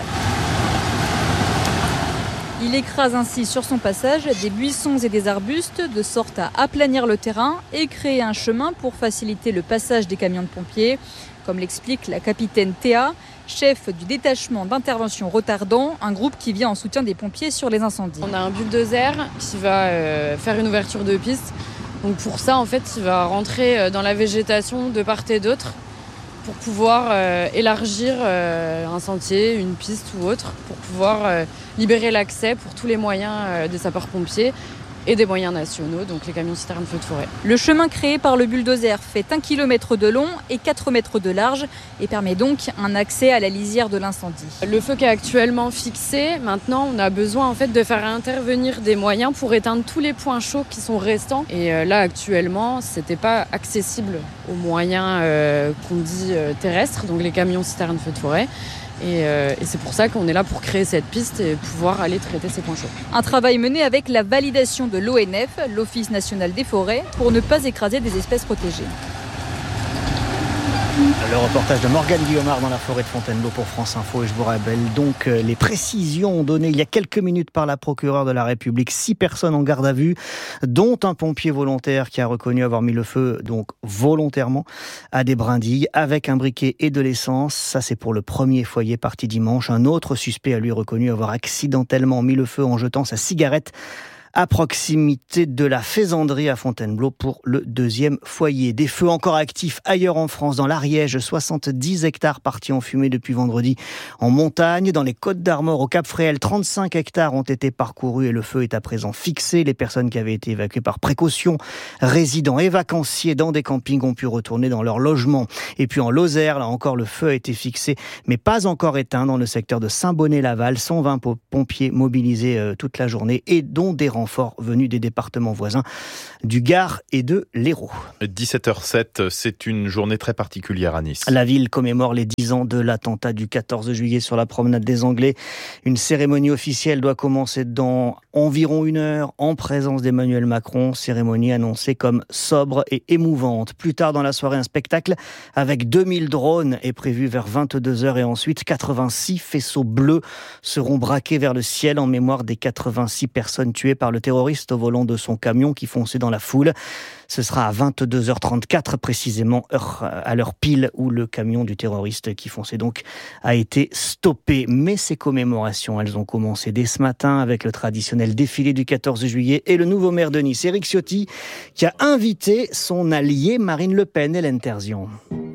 Il écrase ainsi sur son passage des buissons et des arbustes de sorte à aplanir le terrain et créer un chemin pour faciliter le passage des camions de pompiers. Comme l'explique la capitaine Théa, chef du détachement d'intervention retardant, un groupe qui vient en soutien des pompiers sur les incendies. On a un bulldozer qui va faire une ouverture de piste. Donc pour ça, en fait, il va rentrer dans la végétation de part et d'autre pour pouvoir élargir un sentier, une piste ou autre, pour pouvoir libérer l'accès pour tous les moyens des sapeurs-pompiers et des moyens nationaux, donc les camions-citernes feu de forêt. Le chemin créé par le bulldozer fait 1 km de long et 4 mètres de large et permet donc un accès à la lisière de l'incendie. Le feu qui est actuellement fixé, maintenant on a besoin en fait de faire intervenir des moyens pour éteindre tous les points chauds qui sont restants. Et là actuellement, c'était pas accessible aux moyens qu'on dit terrestres, donc les camions citernes feux de forêt. Et c'est pour ça qu'on est là pour créer cette piste et pouvoir aller traiter ces points chauds. Un travail mené avec la validation de l'ONF, l'Office national des forêts, pour ne pas écraser des espèces protégées. Le reportage de Morgane Guillaumard dans la forêt de Fontainebleau pour France Info. Et je vous rappelle donc les précisions données il y a quelques minutes par la procureure de la République. 6 personnes en garde à vue, dont un pompier volontaire qui a reconnu avoir mis le feu, donc volontairement, à des brindilles avec un briquet et de l'essence. Ça, c'est pour le premier foyer parti dimanche. Un autre suspect a lui reconnu avoir accidentellement mis le feu en jetant sa cigarette à proximité de la Faisanderie à Fontainebleau pour le deuxième foyer. Des feux encore actifs ailleurs en France, dans l'Ariège, 70 hectares partis en fumée depuis vendredi en montagne. Dans les Côtes-d'Armor, au Cap-Fréhel, 35 hectares ont été parcourus et le feu est à présent fixé. Les personnes qui avaient été évacuées par précaution, résidents et vacanciers dans des campings, ont pu retourner dans leur logement. Et puis en Lozère, là encore, le feu a été fixé, mais pas encore éteint dans le secteur de Saint-Bonnet-Laval. 120 pompiers mobilisés toute la journée et dont des renforts venus des départements voisins du Gard et de l'Hérault. 17h07, c'est une journée très particulière à Nice. La ville commémore les 10 ans de l'attentat du 14 juillet sur la promenade des Anglais. Une cérémonie officielle doit commencer dans environ 1 heure en présence d'Emmanuel Macron. Cérémonie annoncée comme sobre et émouvante. Plus tard dans la soirée, un spectacle avec 2000 drones est prévu vers 22h et ensuite 86 faisceaux bleus seront braqués vers le ciel en mémoire des 86 personnes tuées par le terroriste au volant de son camion qui fonçait dans la foule. Ce sera à 22h34 précisément, à l'heure pile où le camion du terroriste qui fonçait donc a été stoppé. Mais ces commémorations, elles ont commencé dès ce matin avec le traditionnel défilé du 14 juillet et le nouveau maire de Nice, Éric Ciotti, qui a invité son allié Marine Le Pen, Hélène Terzian.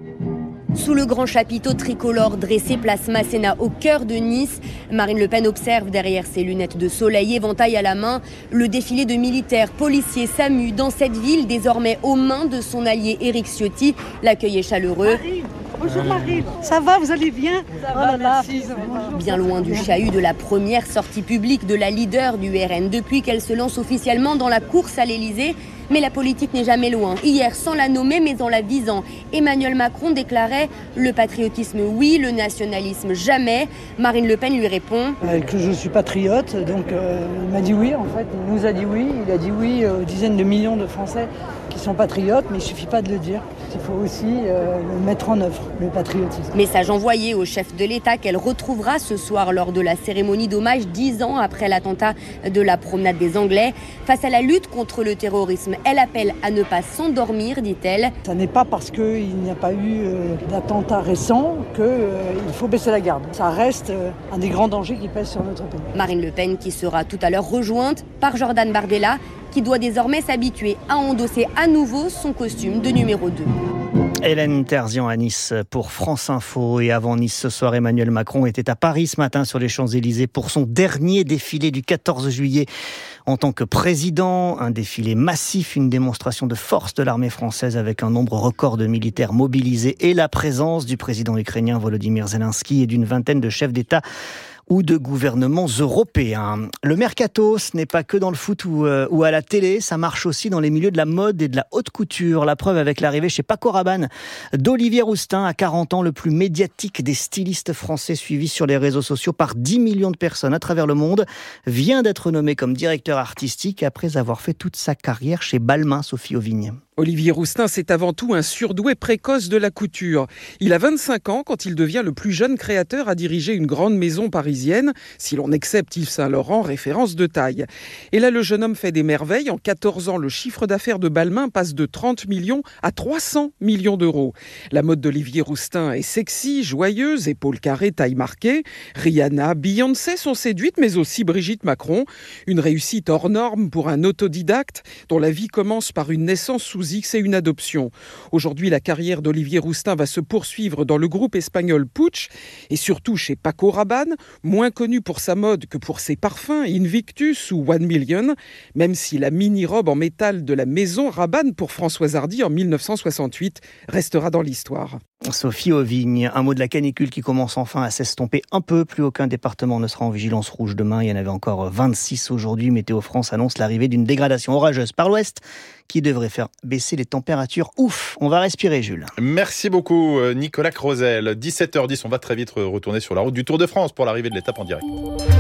Sous le grand chapiteau tricolore dressé place Masséna au cœur de Nice, Marine Le Pen observe derrière ses lunettes de soleil, éventail à la main, le défilé de militaires, policiers, SAMU dans cette ville désormais aux mains de son allié Éric Ciotti. L'accueil est chaleureux. Bonjour Marie, ça va, vous allez bien? Ça va, merci. Bien loin du chahut de la première sortie publique de la leader du RN depuis qu'elle se lance officiellement dans la course à l'Elysée. Mais la politique n'est jamais loin. Hier, sans la nommer, mais en la visant, Emmanuel Macron déclarait « Le patriotisme, oui, le nationalisme, jamais ». Marine Le Pen lui répond que je suis patriote, donc il m'a dit oui en fait. Il nous a dit oui, il a dit oui aux dizaines de millions de Français qui sont patriotes, mais il ne suffit pas de le dire. Il faut aussi le mettre en œuvre, le patriotisme. Message envoyé au chef de l'État qu'elle retrouvera ce soir lors de la cérémonie d'hommage 10 ans après l'attentat de la promenade des Anglais. Face à la lutte contre le terrorisme, elle appelle à ne pas s'endormir, dit-elle. Ça n'est pas parce qu'il n'y a pas eu d'attentat récent qu'il faut baisser la garde. Ça reste un des grands dangers qui pèsent sur notre pays. Marine Le Pen qui sera tout à l'heure rejointe par Jordan Bardella, qui doit désormais s'habituer à endosser à nouveau son costume de numéro 2. Hélène Terzian à Nice pour France Info. Et avant Nice ce soir, Emmanuel Macron était à Paris ce matin sur les Champs-Élysées pour son dernier défilé du 14 juillet en tant que président. Un défilé massif, une démonstration de force de l'armée française avec un nombre record de militaires mobilisés et la présence du président ukrainien Volodymyr Zelensky et d'une vingtaine de chefs d'État ou de gouvernements européens. Le mercato, ce n'est pas que dans le foot ou à la télé, ça marche aussi dans les milieux de la mode et de la haute couture. La preuve avec l'arrivée chez Paco Rabanne d'Olivier Rousteing, à 40 ans, le plus médiatique des stylistes français, suivi sur les réseaux sociaux par 10 millions de personnes à travers le monde, vient d'être nommé comme directeur artistique après avoir fait toute sa carrière chez Balmain, Sophie Auvigne. Olivier Rousteing, c'est avant tout un surdoué précoce de la couture. Il a 25 ans quand il devient le plus jeune créateur à diriger une grande maison parisienne, si l'on accepte Yves Saint-Laurent, référence de taille. Et là, le jeune homme fait des merveilles. En 14 ans, le chiffre d'affaires de Balmain passe de 30 millions à 300 millions d'euros. La mode d'Olivier Rousteing est sexy, joyeuse, épaules carrées, taille marquée. Rihanna, Beyoncé sont séduites, mais aussi Brigitte Macron. Une réussite hors norme pour un autodidacte dont la vie commence par une naissance sous X et une adoption. Aujourd'hui, la carrière d'Olivier Rousteing va se poursuivre dans le groupe espagnol Puig et surtout chez Paco Rabanne, moins connu pour sa mode que pour ses parfums Invictus ou 1 Million, même si la mini-robe en métal de la maison Rabanne pour Françoise Hardy en 1968 restera dans l'histoire. Sophie Auvigne, un mot de la canicule qui commence enfin à s'estomper un peu. Plus aucun département ne sera en vigilance rouge demain. Il y en avait encore 26 aujourd'hui. Météo France annonce l'arrivée d'une dégradation orageuse par l'ouest qui devrait faire baisser les températures. Ouf, on va respirer, Jules. Merci beaucoup, Nicolas Crozel. 17h10, on va très vite retourner sur la route du Tour de France pour l'arrivée de l'étape en direct.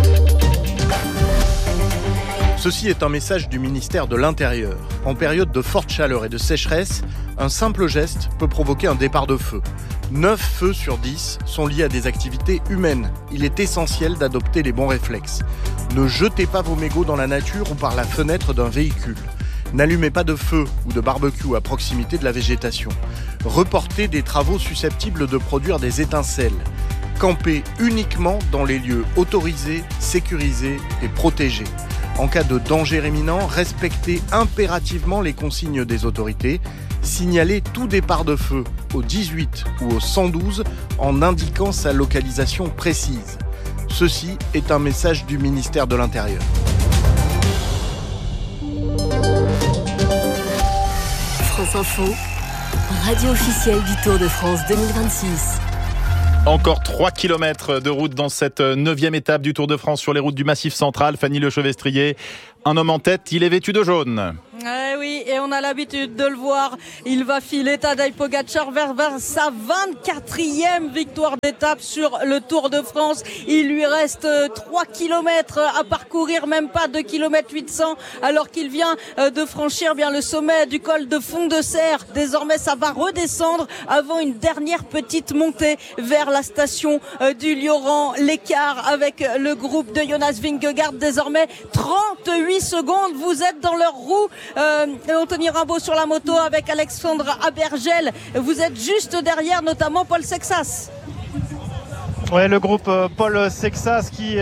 Ceci est un message du ministère de l'Intérieur. En période de forte chaleur et de sécheresse, un simple geste peut provoquer un départ de feu. 9 feux sur 10 sont liés à des activités humaines. Il est essentiel d'adopter les bons réflexes. Ne jetez pas vos mégots dans la nature ou par la fenêtre d'un véhicule. N'allumez pas de feu ou de barbecue à proximité de la végétation. Reportez des travaux susceptibles de produire des étincelles. Campez uniquement dans les lieux autorisés, sécurisés et protégés. En cas de danger imminent, respectez impérativement les consignes des autorités. Signalez tout départ de feu au 18 ou au 112 en indiquant sa localisation précise. Ceci est un message du ministère de l'Intérieur. France Info, radio officielle du Tour de France 2026. Encore 3 km de route dans cette 9e étape du Tour de France sur les routes du Massif Central. Fanny Lechevestrier, un homme en tête, il est vêtu de jaune. Oui, et on a l'habitude de le voir. Il va filer Tadej Pogačar vers sa 24e victoire d'étape sur le Tour de France. Il lui reste 3 km à parcourir, même pas 2 km 800, alors qu'il vient de franchir bien le sommet du col de Fond de Serre. Désormais, ça va redescendre avant une dernière petite montée vers la station du Lioran. L'écart avec le groupe de Jonas Vingegaard, désormais 38 secondes. Vous êtes dans leur roue. Anthony Rimbaud sur la moto avec Alexandre Abergel. Vous êtes juste derrière, notamment Paul Sexas. Ouais, le groupe Paul Sexas qui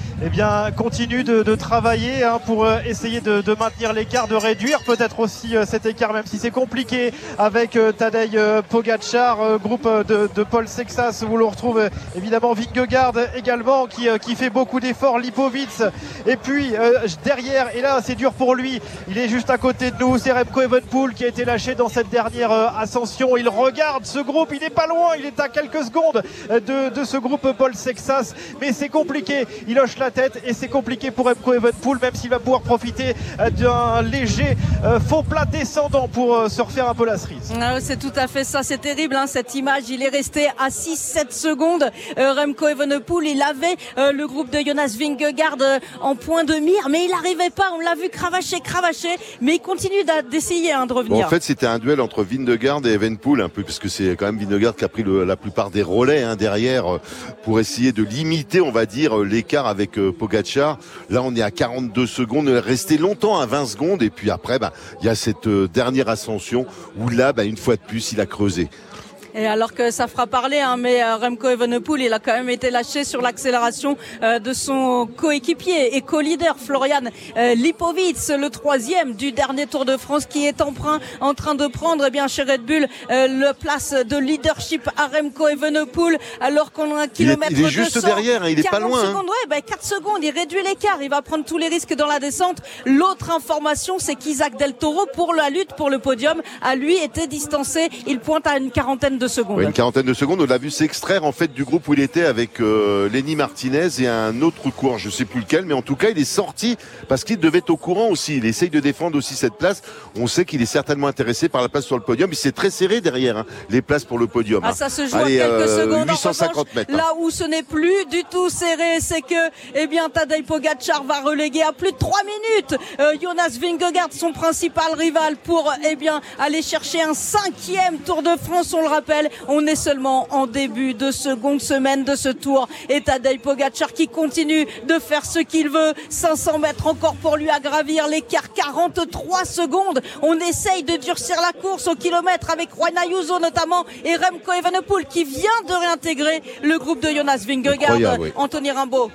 continue de travailler pour essayer de maintenir l'écart, de réduire peut-être aussi cet écart, même si c'est compliqué avec Tadej Pogačar, groupe de Paul Sexas, où l'on retrouve évidemment Vingegaard également qui fait beaucoup d'efforts, Lipovic, et puis derrière, et là c'est dur pour lui, il est juste à côté de nous, c'est Remco Evenepoel qui a été lâché dans cette dernière ascension. Il regarde ce groupe, il n'est pas loin, il est à quelques secondes de ce groupe Paul Sexas, mais c'est compliqué, il hoche la tête et c'est compliqué pour Remco Evenepoel, même s'il va pouvoir profiter d'un léger faux plat descendant pour se refaire un peu la cerise. C'est tout à fait ça, c'est terrible cette image. Il est resté à 6-7 secondes. Remco Evenepoel, il avait le groupe de Jonas Vingegaard en point de mire, mais il n'arrivait pas, on l'a vu cravacher, mais il continue d'essayer de revenir. Bon, en fait, c'était un duel entre Vingegaard et Evenepoel, un peu, parce que c'est quand même Vingegaard qui a pris la plupart des relais derrière pour essayer de limiter, on va dire, l'écart avec Pogačar. Là, on est à 42 secondes, il est resté longtemps à 20 secondes, et puis après, il y a cette dernière ascension où là, une fois de plus, il a creusé. Et alors que ça fera parler, mais Remco Evenepoel, il a quand même été lâché sur l'accélération de son coéquipier et co-leader Florian Lipovic, le 3e du dernier Tour de France, qui est en train de prendre chez Red Bull la place de leadership à Remco Evenepoel, alors qu'on a un kilomètre 200. Il est juste derrière, il est pas loin. Secondes, 4 secondes, il réduit l'écart, il va prendre tous les risques dans la descente. L'autre information, c'est qu'Isaac Del Toro, pour la lutte pour le podium, a lui été distancé. Il pointe à une quarantaine de secondes. Ouais, une quarantaine de secondes. On l'a vu s'extraire en fait du groupe où il était avec Lenny Martinez et un autre coureur, je sais plus lequel, mais en tout cas il est sorti parce qu'il devait être au courant aussi. Il essaye de défendre aussi cette place. On sait qu'il est certainement intéressé par la place sur le podium. C'est très serré derrière les places pour le podium. Ça se joue à quelques secondes. 850 mètres. Là où ce n'est plus du tout serré, c'est que Tadej Pogačar va reléguer à plus de 3 minutes Jonas Vingegaard, son principal rival, pour aller chercher un 5e Tour de France. On le rappelle, on est seulement en début de seconde semaine de ce tour, et Tadej Pogačar qui continue de faire ce qu'il veut. 500 mètres encore pour lui à gravir, l'écart 43 secondes. On essaye de durcir la course au kilomètre avec Juan Ayuso notamment, et Remco Evenepoel qui vient de réintégrer le groupe de Jonas Vingegaard. Oui. Anthony Rimbaud.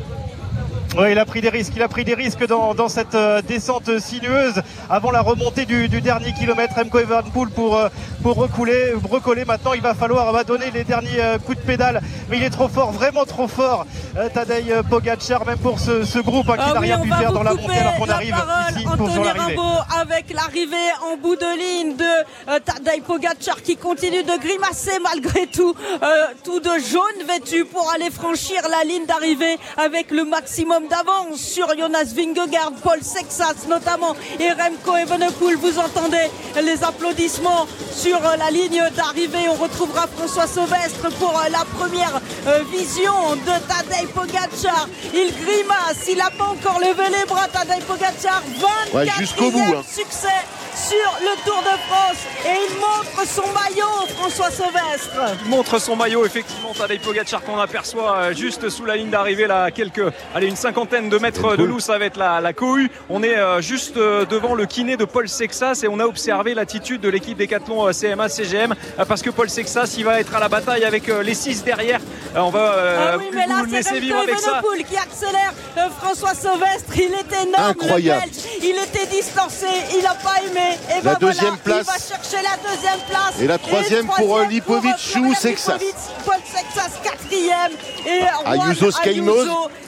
Oui, il a pris des risques dans cette descente sinueuse avant la remontée du dernier kilomètre. Remco Evenepoel pour recoller. Maintenant, il va falloir donner les derniers coups de pédale, mais il est trop fort, vraiment trop fort. Tadej Pogacar, même pour ce groupe qui n'a rien pu faire dans la montée alors qu'on arrive ici pour l'arrivée. Avec l'arrivée en bout de ligne de Tadej Pogacar qui continue de grimacer malgré tout, tout de jaune vêtu pour aller franchir la ligne d'arrivée avec le maximum d'avance sur Jonas Vingegaard, Paul Sexas notamment et Remco Evenepoel. Vous entendez les applaudissements sur la ligne d'arrivée. On retrouvera François Sauvestre pour la première vision de Tadej Pogacar. Il grimace, il n'a pas encore levé les bras. Tadej Pogacar, 24e succès sur le Tour de France et il montre son maillot, François Sauvestre. Il montre son maillot, effectivement, Tadej Pogacar qu'on aperçoit juste sous la ligne d'arrivée là, une cinquantaine de mètres de nous, ça va être la cohue. On est juste devant le kiné de Paul Sexas et on a observé l'attitude de l'équipe Décathlon CMA CGM parce que Paul Sexas il va être à la bataille avec les 6 derrière. On va mais là c'est Remco Evenepoel qui accélère. François Sauvestre, il est énorme, incroyable. Le Belge, il était distancé, il n'a pas aimé. Et la deuxième place. Il va chercher la deuxième place. Et la troisième pour Lipovic ou Sexas. Paul Sexas 4e et Ayuso Skelmoz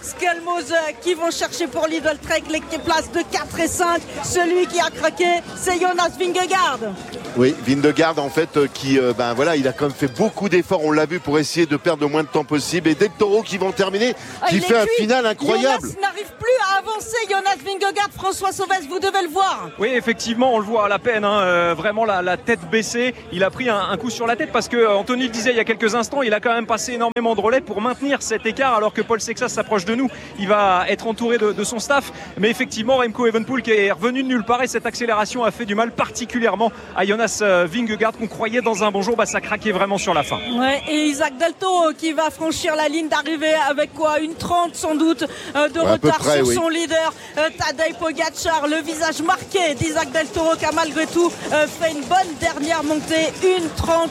qui vont chercher pour Lidl Trek les places de 4 et 5. Celui qui a craqué, c'est Jonas Vingegaard. Oui, Vingegaard en fait qui il a quand même fait beaucoup d'efforts, on l'a vu, pour essayer de perdre le moins de temps possible. Et Del Toro qui vont terminer, qui fait un final incroyable. Jonas n'arrive plus à avancer, Jonas Vingegaard. François Sauvestre, vous devez le voir. Oui, effectivement, on le voit à la peine, vraiment la tête baissée. Il a pris un coup sur la tête parce que Anthony le disait il y a quelques instants, il a quand même passé énormément de relais pour maintenir cet écart alors que Paul Sexas s'approche de nous. Il va être entouré de son staff, mais effectivement Remco Evenepoel qui est revenu de nulle part et cette accélération a fait du mal particulièrement à Jonas Vingegaard qu'on croyait dans un bon jour, ça craquait vraiment sur la fin. Ouais, et Isaac Del Toro qui va franchir la ligne d'arrivée avec quoi, une 30 sans doute de retard sur son leader Tadej Pogacar, le visage marqué d'Isaac Del Toro qui a malgré tout fait une bonne dernière montée, une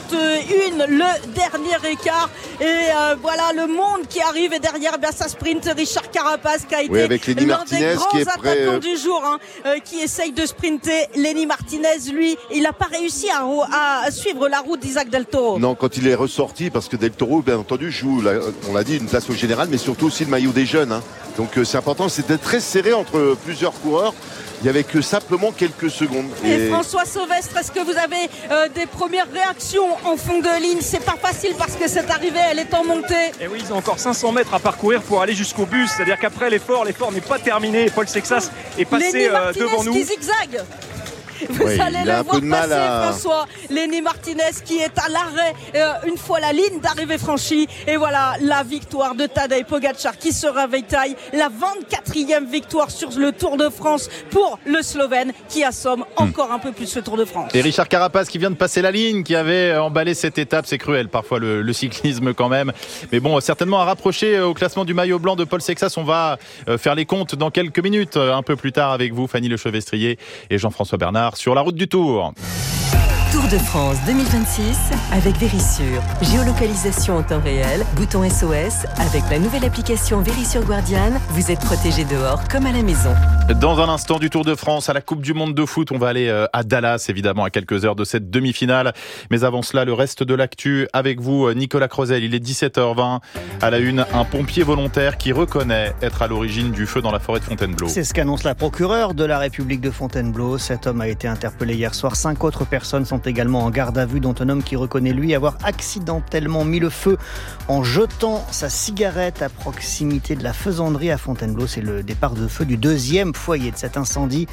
31 le dernier écart et voilà le monde qui arrive et derrière ça sprint Richard Carapaz qui a été avec Lenny l'un Martinez, des grands attaquants du jour qui essaye de sprinter. Lenny Martinez lui il n'a pas réussi à suivre la route d'Isaac Del Toro. Non, quand il est ressorti, parce que Del Toro bien entendu joue, on l'a dit, une place au général mais surtout aussi le maillot des jeunes, donc c'est important, c'était très serré entre plusieurs coureurs. Il n'y avait que simplement quelques secondes. Et François Sauvestre, est-ce que vous avez des premières réactions en fond de ligne? C'est pas facile parce que cette arrivée, elle est en montée. Et oui, ils ont encore 500 mètres à parcourir pour aller jusqu'au bus. C'est-à-dire qu'après l'effort n'est pas terminé. Paul Sexas est passé devant nous. Qui zigzague. Vous allez le voir passer, François. Lenny Martinez qui est à l'arrêt une fois la ligne d'arrivée franchie. Et voilà la victoire de Tadej Pogacar qui se réveille. La 24e victoire sur le Tour de France pour le Slovène qui assomme encore un peu plus le Tour de France. Et Richard Carapaz qui vient de passer la ligne, qui avait emballé cette étape. C'est cruel parfois le cyclisme quand même. Mais bon, certainement à rapprocher au classement du maillot blanc de Paul Sexas. On va faire les comptes dans quelques minutes, un peu plus tard avec vous, Fanny Lechevestrier et Jean-François Bernard sur la route du Tour. Tour de France 2026 avec Vérissure. Géolocalisation en temps réel, bouton SOS. Avec la nouvelle application Vérissure Guardian, vous êtes protégé dehors comme à la maison. Dans un instant du Tour de France, à la Coupe du Monde de foot, on va aller à Dallas, évidemment, à quelques heures de cette demi-finale. Mais avant cela, le reste de l'actu avec vous, Nicolas Crozel. Il est 17h20. À la une, un pompier volontaire qui reconnaît être à l'origine du feu dans la forêt de Fontainebleau. C'est ce qu'annonce la procureure de la République de Fontainebleau. Cet homme a été interpellé hier soir. 5 autres personnes sont également en garde à vue, dont un homme qui reconnaît lui avoir accidentellement mis le feu en jetant sa cigarette à proximité de la faisanderie à Fontainebleau. C'est le départ de feu du deuxième foyer de cet incendie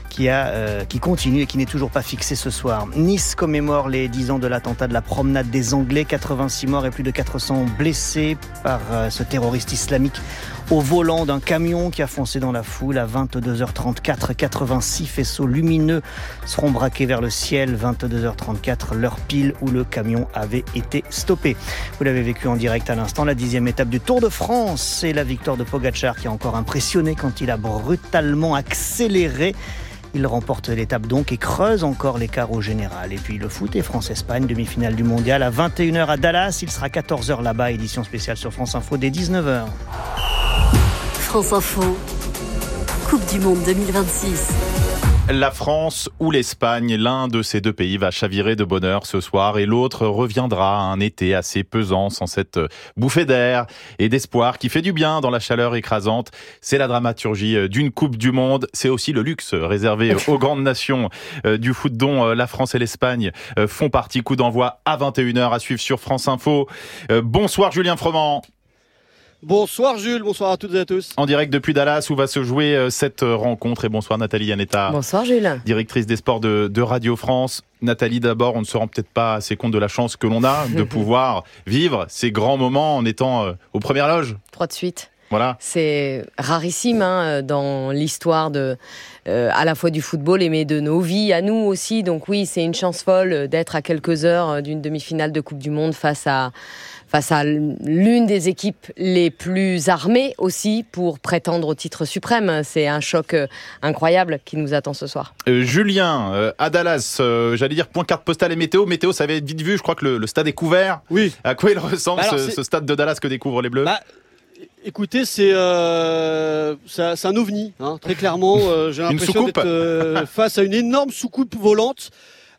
qui continue et qui n'est toujours pas fixé ce soir. Nice commémore les 10 ans de l'attentat de la promenade des Anglais. 86 morts et plus de 400 blessés par ce terroriste islamique au volant d'un camion qui a foncé dans la foule à 22h34. 86 faisceaux lumineux seront braqués vers le ciel. 22h34, l'heure pile où le camion avait été stoppé. Vous l'avez vécu en direct à l'instant, la 10e étape du Tour de France. C'est la victoire de Pogacar qui a encore impressionné quand il a brutalement accéléré. Il remporte l'étape donc et creuse encore l'écart au général. Et puis le foot et France-Espagne, demi-finale du mondial à 21h à Dallas. Il sera 14h là-bas, édition spéciale sur France Info dès 19h. France Info, Coupe du Monde 2026. La France ou l'Espagne, l'un de ces deux pays va chavirer de bonheur ce soir et l'autre reviendra à un été assez pesant sans cette bouffée d'air et d'espoir qui fait du bien dans la chaleur écrasante. C'est la dramaturgie d'une Coupe du Monde. C'est aussi le luxe réservé aux grandes nations du foot dont la France et l'Espagne font partie. Coup d'envoi à 21h à suivre sur France Info. Bonsoir Julien Froment. Bonsoir Jules, bonsoir à toutes et à tous. En direct depuis Dallas où va se jouer cette rencontre. Et bonsoir Nathalie Yanetta. Bonsoir Jules. Directrice des sports de Radio France. Nathalie, d'abord, on ne se rend peut-être pas assez compte de la chance que l'on a de pouvoir vivre ces grands moments en étant aux premières loges. 3 de suite. Voilà. C'est rarissime dans l'histoire à la fois du football mais de nos vies à nous aussi. Donc oui, c'est une chance folle d'être à quelques heures d'une demi-finale de Coupe du Monde face à l'une des équipes les plus armées aussi pour prétendre au titre suprême. C'est un choc incroyable qui nous attend ce soir. Julien, à Dallas, j'allais dire point carte postale et météo. Météo, ça avait été vite vu, je crois que le stade est couvert. Oui. À quoi il ressemble ce stade de Dallas que découvrent les Bleus? Écoutez, c'est un ovni, très clairement. J'ai l'impression d'être face à une énorme soucoupe volante.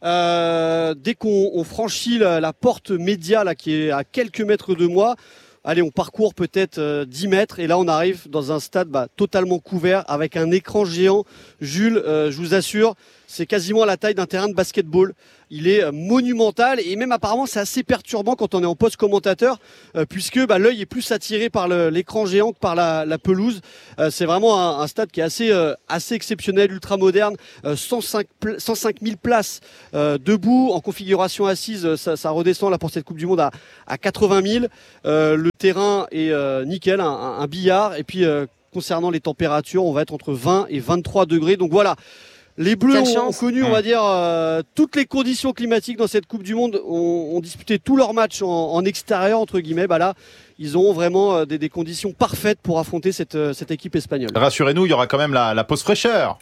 Dès qu'on franchit la porte média là, qui est à quelques mètres de moi, allez, on parcourt peut-être 10 mètres et là on arrive dans un stade totalement couvert avec un écran géant. Jules, je vous assure, c'est quasiment à la taille d'un terrain de basketball. Il est monumental et même apparemment c'est assez perturbant quand on est en poste commentateur puisque l'œil est plus attiré par l'écran géant que par la pelouse. C'est vraiment un stade qui est assez exceptionnel, ultra moderne, 105 000 places debout en configuration assise. Ça redescend là pour cette Coupe du Monde à 80 000. Le terrain est nickel, un billard. Et puis concernant les températures, on va être entre 20 et 23 degrés. Donc voilà. Les Bleus ont connu, on va dire, toutes les conditions climatiques dans cette Coupe du Monde, ont disputé tous leurs matchs en extérieur, entre guillemets. Là, ils auront vraiment des conditions parfaites pour affronter cette équipe espagnole. Rassurez-nous, il y aura quand même la pause fraîcheur.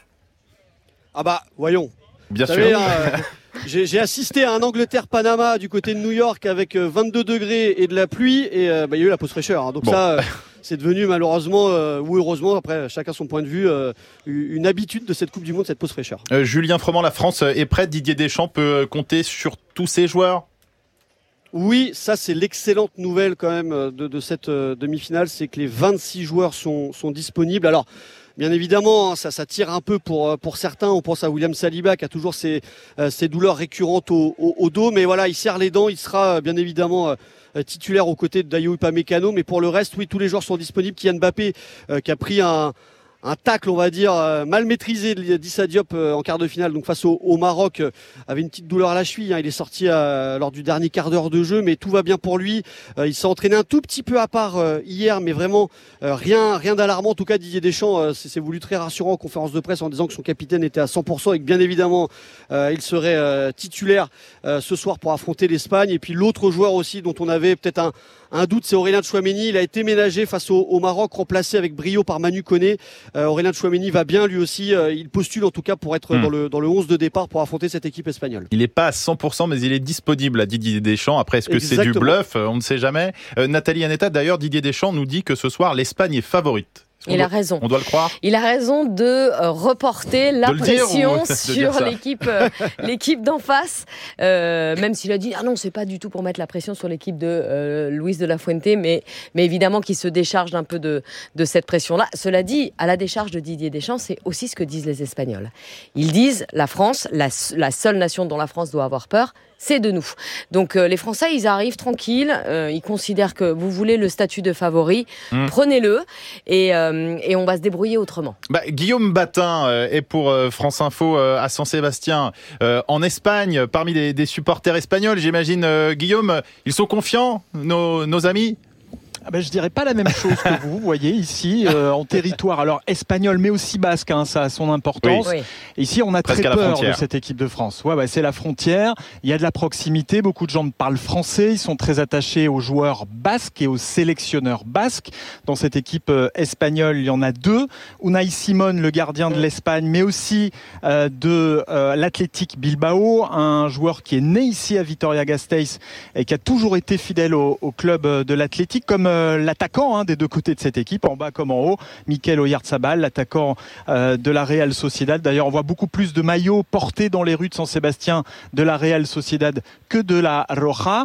Voyons. Bien sûr. J'ai assisté à un Angleterre-Panama du côté de New York avec 22 degrés et de la pluie et il y a eu la pause fraîcheur. Donc ça, c'est devenu malheureusement ou heureusement, après chacun son point de vue, une habitude de cette Coupe du Monde, cette pause fraîcheur. Julien Froment, la France est prête. Didier Deschamps peut compter sur tous ses joueurs? Oui, ça c'est l'excellente nouvelle quand même de cette demi-finale, c'est que les 26 joueurs sont disponibles. Alors, bien évidemment, ça tire un peu pour certains. On pense à William Saliba qui a toujours ses douleurs récurrentes au dos. Mais voilà, il serre les dents. Il sera bien évidemment titulaire aux côtés de Dayot Upamecano. Mais pour le reste, oui, tous les joueurs sont disponibles. Kylian Mbappé qui a pris un tacle, on va dire, mal maîtrisé d'Issa Diop en quart de finale, donc face au Maroc, avait une petite douleur à la cheville. Il est sorti lors du dernier quart d'heure de jeu, mais tout va bien pour lui. Il s'est entraîné un tout petit peu à part hier, mais vraiment rien d'alarmant. En tout cas, Didier Deschamps s'est voulu très rassurant en conférence de presse en disant que son capitaine était à 100% et que bien évidemment il serait titulaire ce soir pour affronter l'Espagne. Et puis l'autre joueur aussi dont on avait peut-être un doute, c'est Aurélien Tchouaméni. Il a été ménagé face au Maroc, remplacé avec brio par Manu Koné. Aurélien Tchouaméni va bien lui aussi. Il postule en tout cas pour être dans le 11 de départ pour affronter cette équipe espagnole. Il n'est pas à 100%, mais il est disponible à Didier Deschamps. Après, est-ce que c'est du bluff? On ne sait jamais. Nathalie Yanetta, d'ailleurs, Didier Deschamps nous dit que ce soir, l'Espagne est favorite. Il a raison. On doit le croire. Il a raison de reporter la pression sur l'équipe d'en face. Même s'il a dit non, c'est pas du tout pour mettre la pression sur l'équipe de Luis de la Fuente, mais évidemment qu'il se décharge un peu de cette pression-là. Cela dit, à la décharge de Didier Deschamps, c'est aussi ce que disent les Espagnols. Ils disent la France, la seule nation dont la France doit avoir peur, c'est de nous. Donc les Français, ils arrivent tranquilles, ils considèrent que vous voulez le statut de favori, prenez-le et on va se débrouiller autrement. Guillaume Batin est pour France Info à San-Sébastien en Espagne, parmi des supporters espagnols, j'imagine. Guillaume, ils sont confiants, nos amis? Je dirais pas la même chose que vous voyez ici en territoire alors espagnol mais aussi basque, ça a son importance. Oui. Ici on a presque très peur de cette équipe de France. C'est la frontière, il y a de la proximité, beaucoup de gens parlent français, ils sont très attachés aux joueurs basques et aux sélectionneurs basques. Dans cette équipe espagnole, il y en a 2, Unai Simon, le gardien de l'Espagne, mais aussi de l'Athletic Bilbao, un joueur qui est né ici à Vitoria-Gasteiz et qui a toujours été fidèle au club de l'Athletic, comme l'attaquant des deux côtés de cette équipe, en bas comme en haut, Mikel Oyarzabal, l'attaquant de la Real Sociedad. D'ailleurs, on voit beaucoup plus de maillots portés dans les rues de San Sébastien de la Real Sociedad que de la Roja.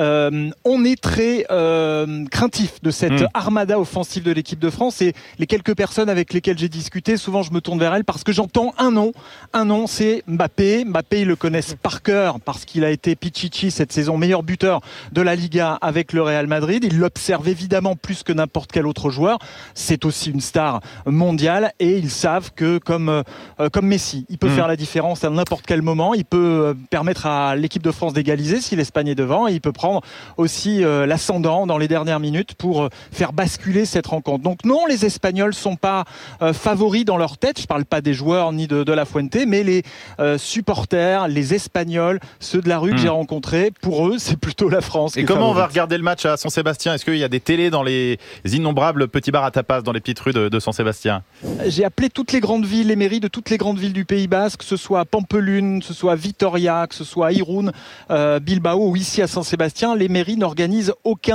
On est très craintif de cette armada offensive de l'équipe de France, et les quelques personnes avec lesquelles j'ai discuté, souvent je me tourne vers elles parce que j'entends un nom, c'est Mbappé. Mbappé, ils le connaissent par cœur parce qu'il a été Pichichi cette saison, meilleur buteur de la Liga avec le Real Madrid. Ils l'observent évidemment plus que n'importe quel autre joueur. C'est aussi une star mondiale, et ils savent que comme Messi, il peut faire la différence à n'importe quel moment. Il peut permettre à l'équipe de France d'égaliser si l'Espagne est devant, et il peut prendre aussi l'ascendant dans les dernières minutes pour faire basculer cette rencontre. Donc non, les Espagnols sont pas favoris dans leur tête. Je parle pas des joueurs ni de la Fuente, mais les supporters, les Espagnols, ceux de la rue que j'ai rencontrés, pour eux, c'est plutôt la France. Et comment on va regarder le match à San Sébastien ? Est-ce qu'il y a des télés dans les innombrables petits bars à tapas dans les petites rues de San Sébastien ? J'ai appelé toutes les grandes villes, les mairies de toutes les grandes villes du Pays Basque, que ce soit Pampelune, que ce soit Vitoria, que ce soit Irún, Bilbao ou ici à San Sébastien. Les mairies n'organisent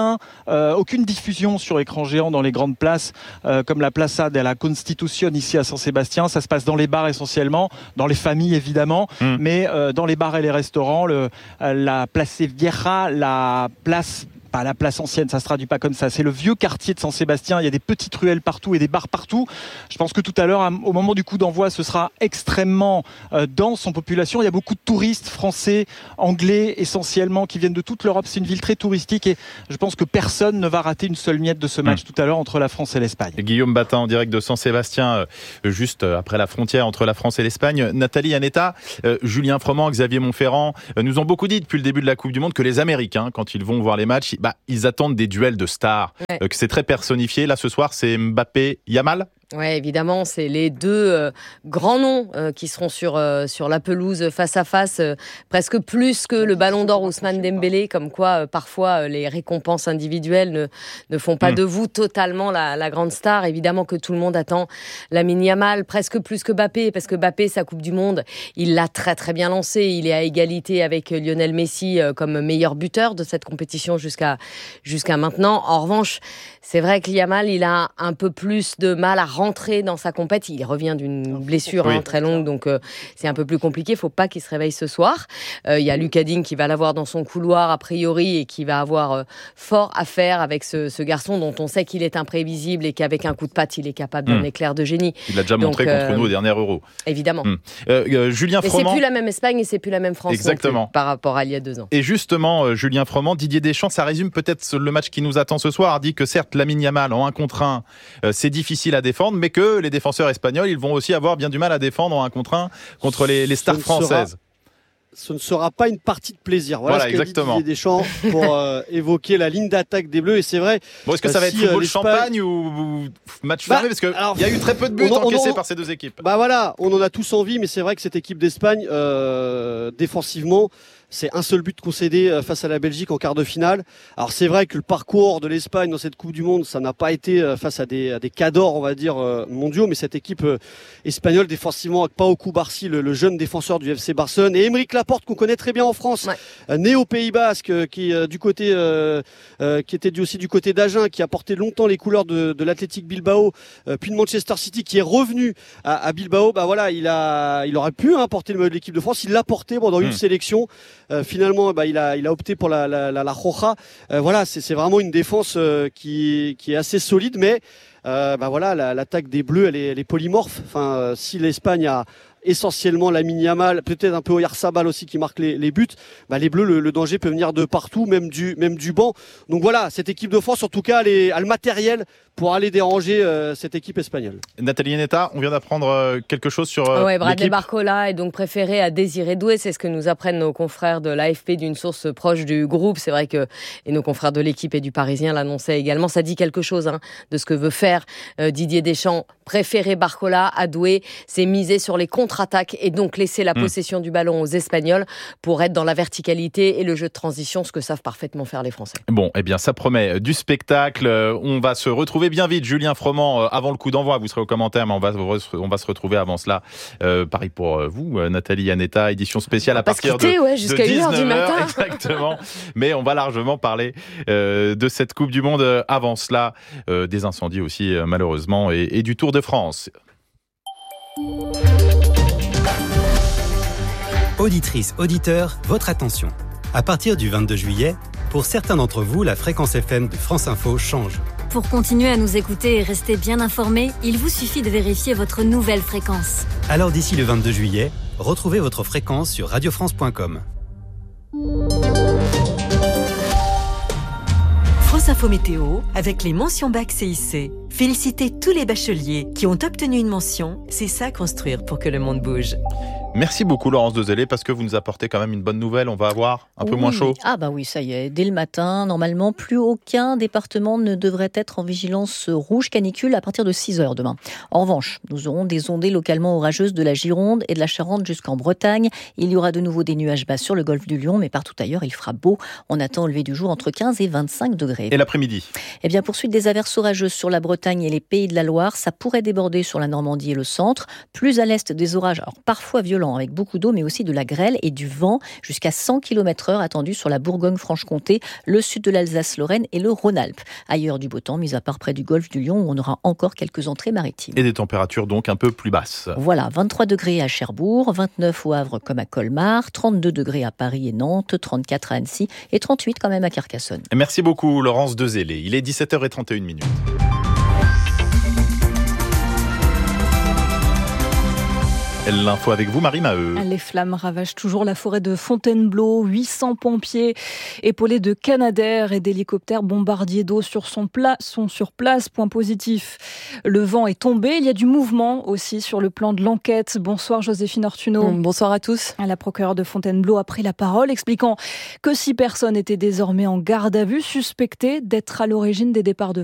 aucune diffusion sur écran géant dans les grandes places, comme la Plaza de la Constitución ici à San Sébastien. Ça se passe dans les bars essentiellement, dans les familles évidemment, mais dans les bars et les restaurants, la Place Vieja, la place... pas la place ancienne, ça se traduit pas comme ça. C'est le vieux quartier de San Sébastien. Il y a des petites ruelles partout et des bars partout. Je pense que tout à l'heure, au moment du coup d'envoi, ce sera extrêmement dense en population. Il y a beaucoup de touristes français, anglais essentiellement, qui viennent de toute l'Europe. C'est une ville très touristique, et je pense que personne ne va rater une seule miette de ce match tout à l'heure entre la France et l'Espagne. Guillaume Batin en direct de San Sébastien, juste après la frontière entre la France et l'Espagne. Nathalie Yanetta, Julien Froment, Xavier Montferrand nous ont beaucoup dit depuis le début de la Coupe du Monde que les Américains, quand ils vont voir les matchs, ils attendent des duels de stars, que c'est très personnifié. Là, ce soir, c'est Mbappé-Yamal. Oui, évidemment, c'est les deux grands noms qui seront sur la pelouse face à face, presque plus que le Ballon d'Or Ousmane Dembélé, comme quoi parfois les récompenses individuelles ne font pas de vous totalement la grande star. Évidemment que tout le monde attend Lamine Yamal, presque plus que Mbappé, parce que Mbappé, sa Coupe du Monde, il l'a très très bien lancé. Il est à égalité avec Lionel Messi comme meilleur buteur de cette compétition jusqu'à maintenant. En revanche, c'est vrai que Yamal, il a un peu plus de mal à rentrer dans sa compète. Il revient d'une blessure très longue, donc c'est un peu plus compliqué. Il ne faut pas qu'il se réveille ce soir. Il y a Lucas Digne qui va l'avoir dans son couloir a priori, et qui va avoir fort à faire avec ce garçon dont on sait qu'il est imprévisible et qu'avec un coup de patte, il est capable d'un éclair de génie. Il l'a déjà montré contre nous au dernier Euro. Évidemment. Julien Froment. Mais c'est plus la même Espagne et c'est plus la même France. Exactement. Par rapport à il y a 2 ans. Et justement, Julien Froment, Didier Deschamps, ça résume peut-être le match qui nous attend ce soir. Dit que certes, Lamine Yamal en 1 contre 1, c'est difficile à défendre, mais que les défenseurs espagnols, ils vont aussi avoir bien du mal à défendre en 1 contre 1 contre les stars françaises. Ce ne sera pas une partie de plaisir. Voilà ce qu'a dit exactement. Didier Deschamps pour évoquer la ligne d'attaque des Bleus. Et c'est vrai. Bon, est-ce que ça va être football champagne ou match fermé ? Parce qu'il y a eu très peu de buts encaissés par ces deux équipes. Voilà, on en a tous envie, mais c'est vrai que cette équipe d'Espagne, défensivement, c'est un seul but concédé face à la Belgique en quart de finale. Alors c'est vrai que le parcours de l'Espagne dans cette Coupe du Monde, ça n'a pas été face à des cadors, on va dire, mondiaux, mais cette équipe espagnole défensivement avec Pau Cubarsí, le jeune défenseur du FC Barcelone, et Aymeric Laporte qu'on connaît très bien en France, né au Pays Basque, qui était aussi du côté d'Agen, qui a porté longtemps les couleurs de l'Athletic Bilbao, puis de Manchester City, qui est revenu à Bilbao. Il aurait pu porter le maillot de l'équipe de France. Il l'a porté dans une sélection. Finalement, il a opté pour la Roja. C'est vraiment une défense qui est assez solide, mais l'attaque des Bleus, elle est polymorphe. Si l'Espagne a essentiellement Lamine Yamal, peut-être un peu Oyarzabal aussi qui marque les buts, les Bleus, le danger peut venir de partout, même du banc. Donc voilà, cette équipe de France, en tout cas, elle a le matériel pour aller déranger cette équipe espagnole. Nathalie Yanetta, on vient d'apprendre quelque chose sur Bradley Barcola est donc préféré à Désiré Doué, c'est ce que nous apprennent nos confrères de l'AFP d'une source proche du groupe. C'est vrai que et nos confrères de l'équipe et du Parisien l'annonçaient également. Ça dit quelque chose de ce que veut faire Didier Deschamps. Préférer Barcola à Doué, c'est miser sur les contre contre-attaque et donc laisser la possession du ballon aux Espagnols pour être dans la verticalité et le jeu de transition, ce que savent parfaitement faire les Français. Bon, eh bien, ça promet du spectacle. On va se retrouver bien vite. Julien Froment, avant le coup d'envoi, vous serez aux commentaires, mais on va se retrouver avant cela. Pareil pour vous, Nathalie Annetta, édition spéciale à partir de 1h du matin. Exactement. Mais on va largement parler de cette Coupe du Monde. Avant cela, des incendies aussi, malheureusement, et du Tour de France. Auditrices, auditeurs, votre attention. À partir du 22 juillet, pour certains d'entre vous, la fréquence FM de France Info change. Pour continuer à nous écouter et rester bien informés, il vous suffit de vérifier votre nouvelle fréquence. Alors d'ici le 22 juillet, retrouvez votre fréquence sur radiofrance.com. France Info Météo, avec les mentions bac CIC. Félicitez tous les bacheliers qui ont obtenu une mention. C'est ça construire pour que le monde bouge. Merci beaucoup Laurence Dezellé, parce que vous nous apportez quand même une bonne nouvelle. On va avoir un peu moins chaud. Ah bah oui, ça y est. Dès le matin, normalement, plus aucun département ne devrait être en vigilance rouge canicule à partir de 6h demain. En revanche, nous aurons des ondées localement orageuses de la Gironde et de la Charente jusqu'en Bretagne. Il y aura de nouveau des nuages bas sur le golfe du Lion, mais partout ailleurs, il fera beau. On attend au lever du jour entre 15 et 25 degrés. Et l'après-midi ? Eh bien, poursuite des averses orageuses sur la Bretagne et les Pays de la Loire. Ça pourrait déborder sur la Normandie et le centre. Plus à l'est, des orages, alors parfois violents, avec beaucoup d'eau, mais aussi de la grêle et du vent jusqu'à 100 km/h attendus sur la Bourgogne-Franche-Comté, le sud de l'Alsace-Lorraine et le Rhône-Alpes. Ailleurs du beau temps, mis à part près du golfe du Lion, où on aura encore quelques entrées maritimes. Et des températures donc un peu plus basses. Voilà, 23 degrés à Cherbourg, 29 au Havre comme à Colmar, 32 degrés à Paris et Nantes, 34 à Annecy et 38 quand même à Carcassonne. Merci beaucoup Laurence Dezellé. Il est 17h31. L'info avec vous, Marie Maheu. Les flammes ravagent toujours la forêt de Fontainebleau. 800 pompiers épaulés de Canadair et d'hélicoptères bombardiers d'eau sont sur place. Point positif, le vent est tombé. Il y a du mouvement aussi sur le plan de l'enquête. Bonsoir Joséphine Ortuno. Bonsoir à tous. La procureure de Fontainebleau a pris la parole, expliquant que 6 personnes étaient désormais en garde à vue, suspectées d'être à l'origine des départs de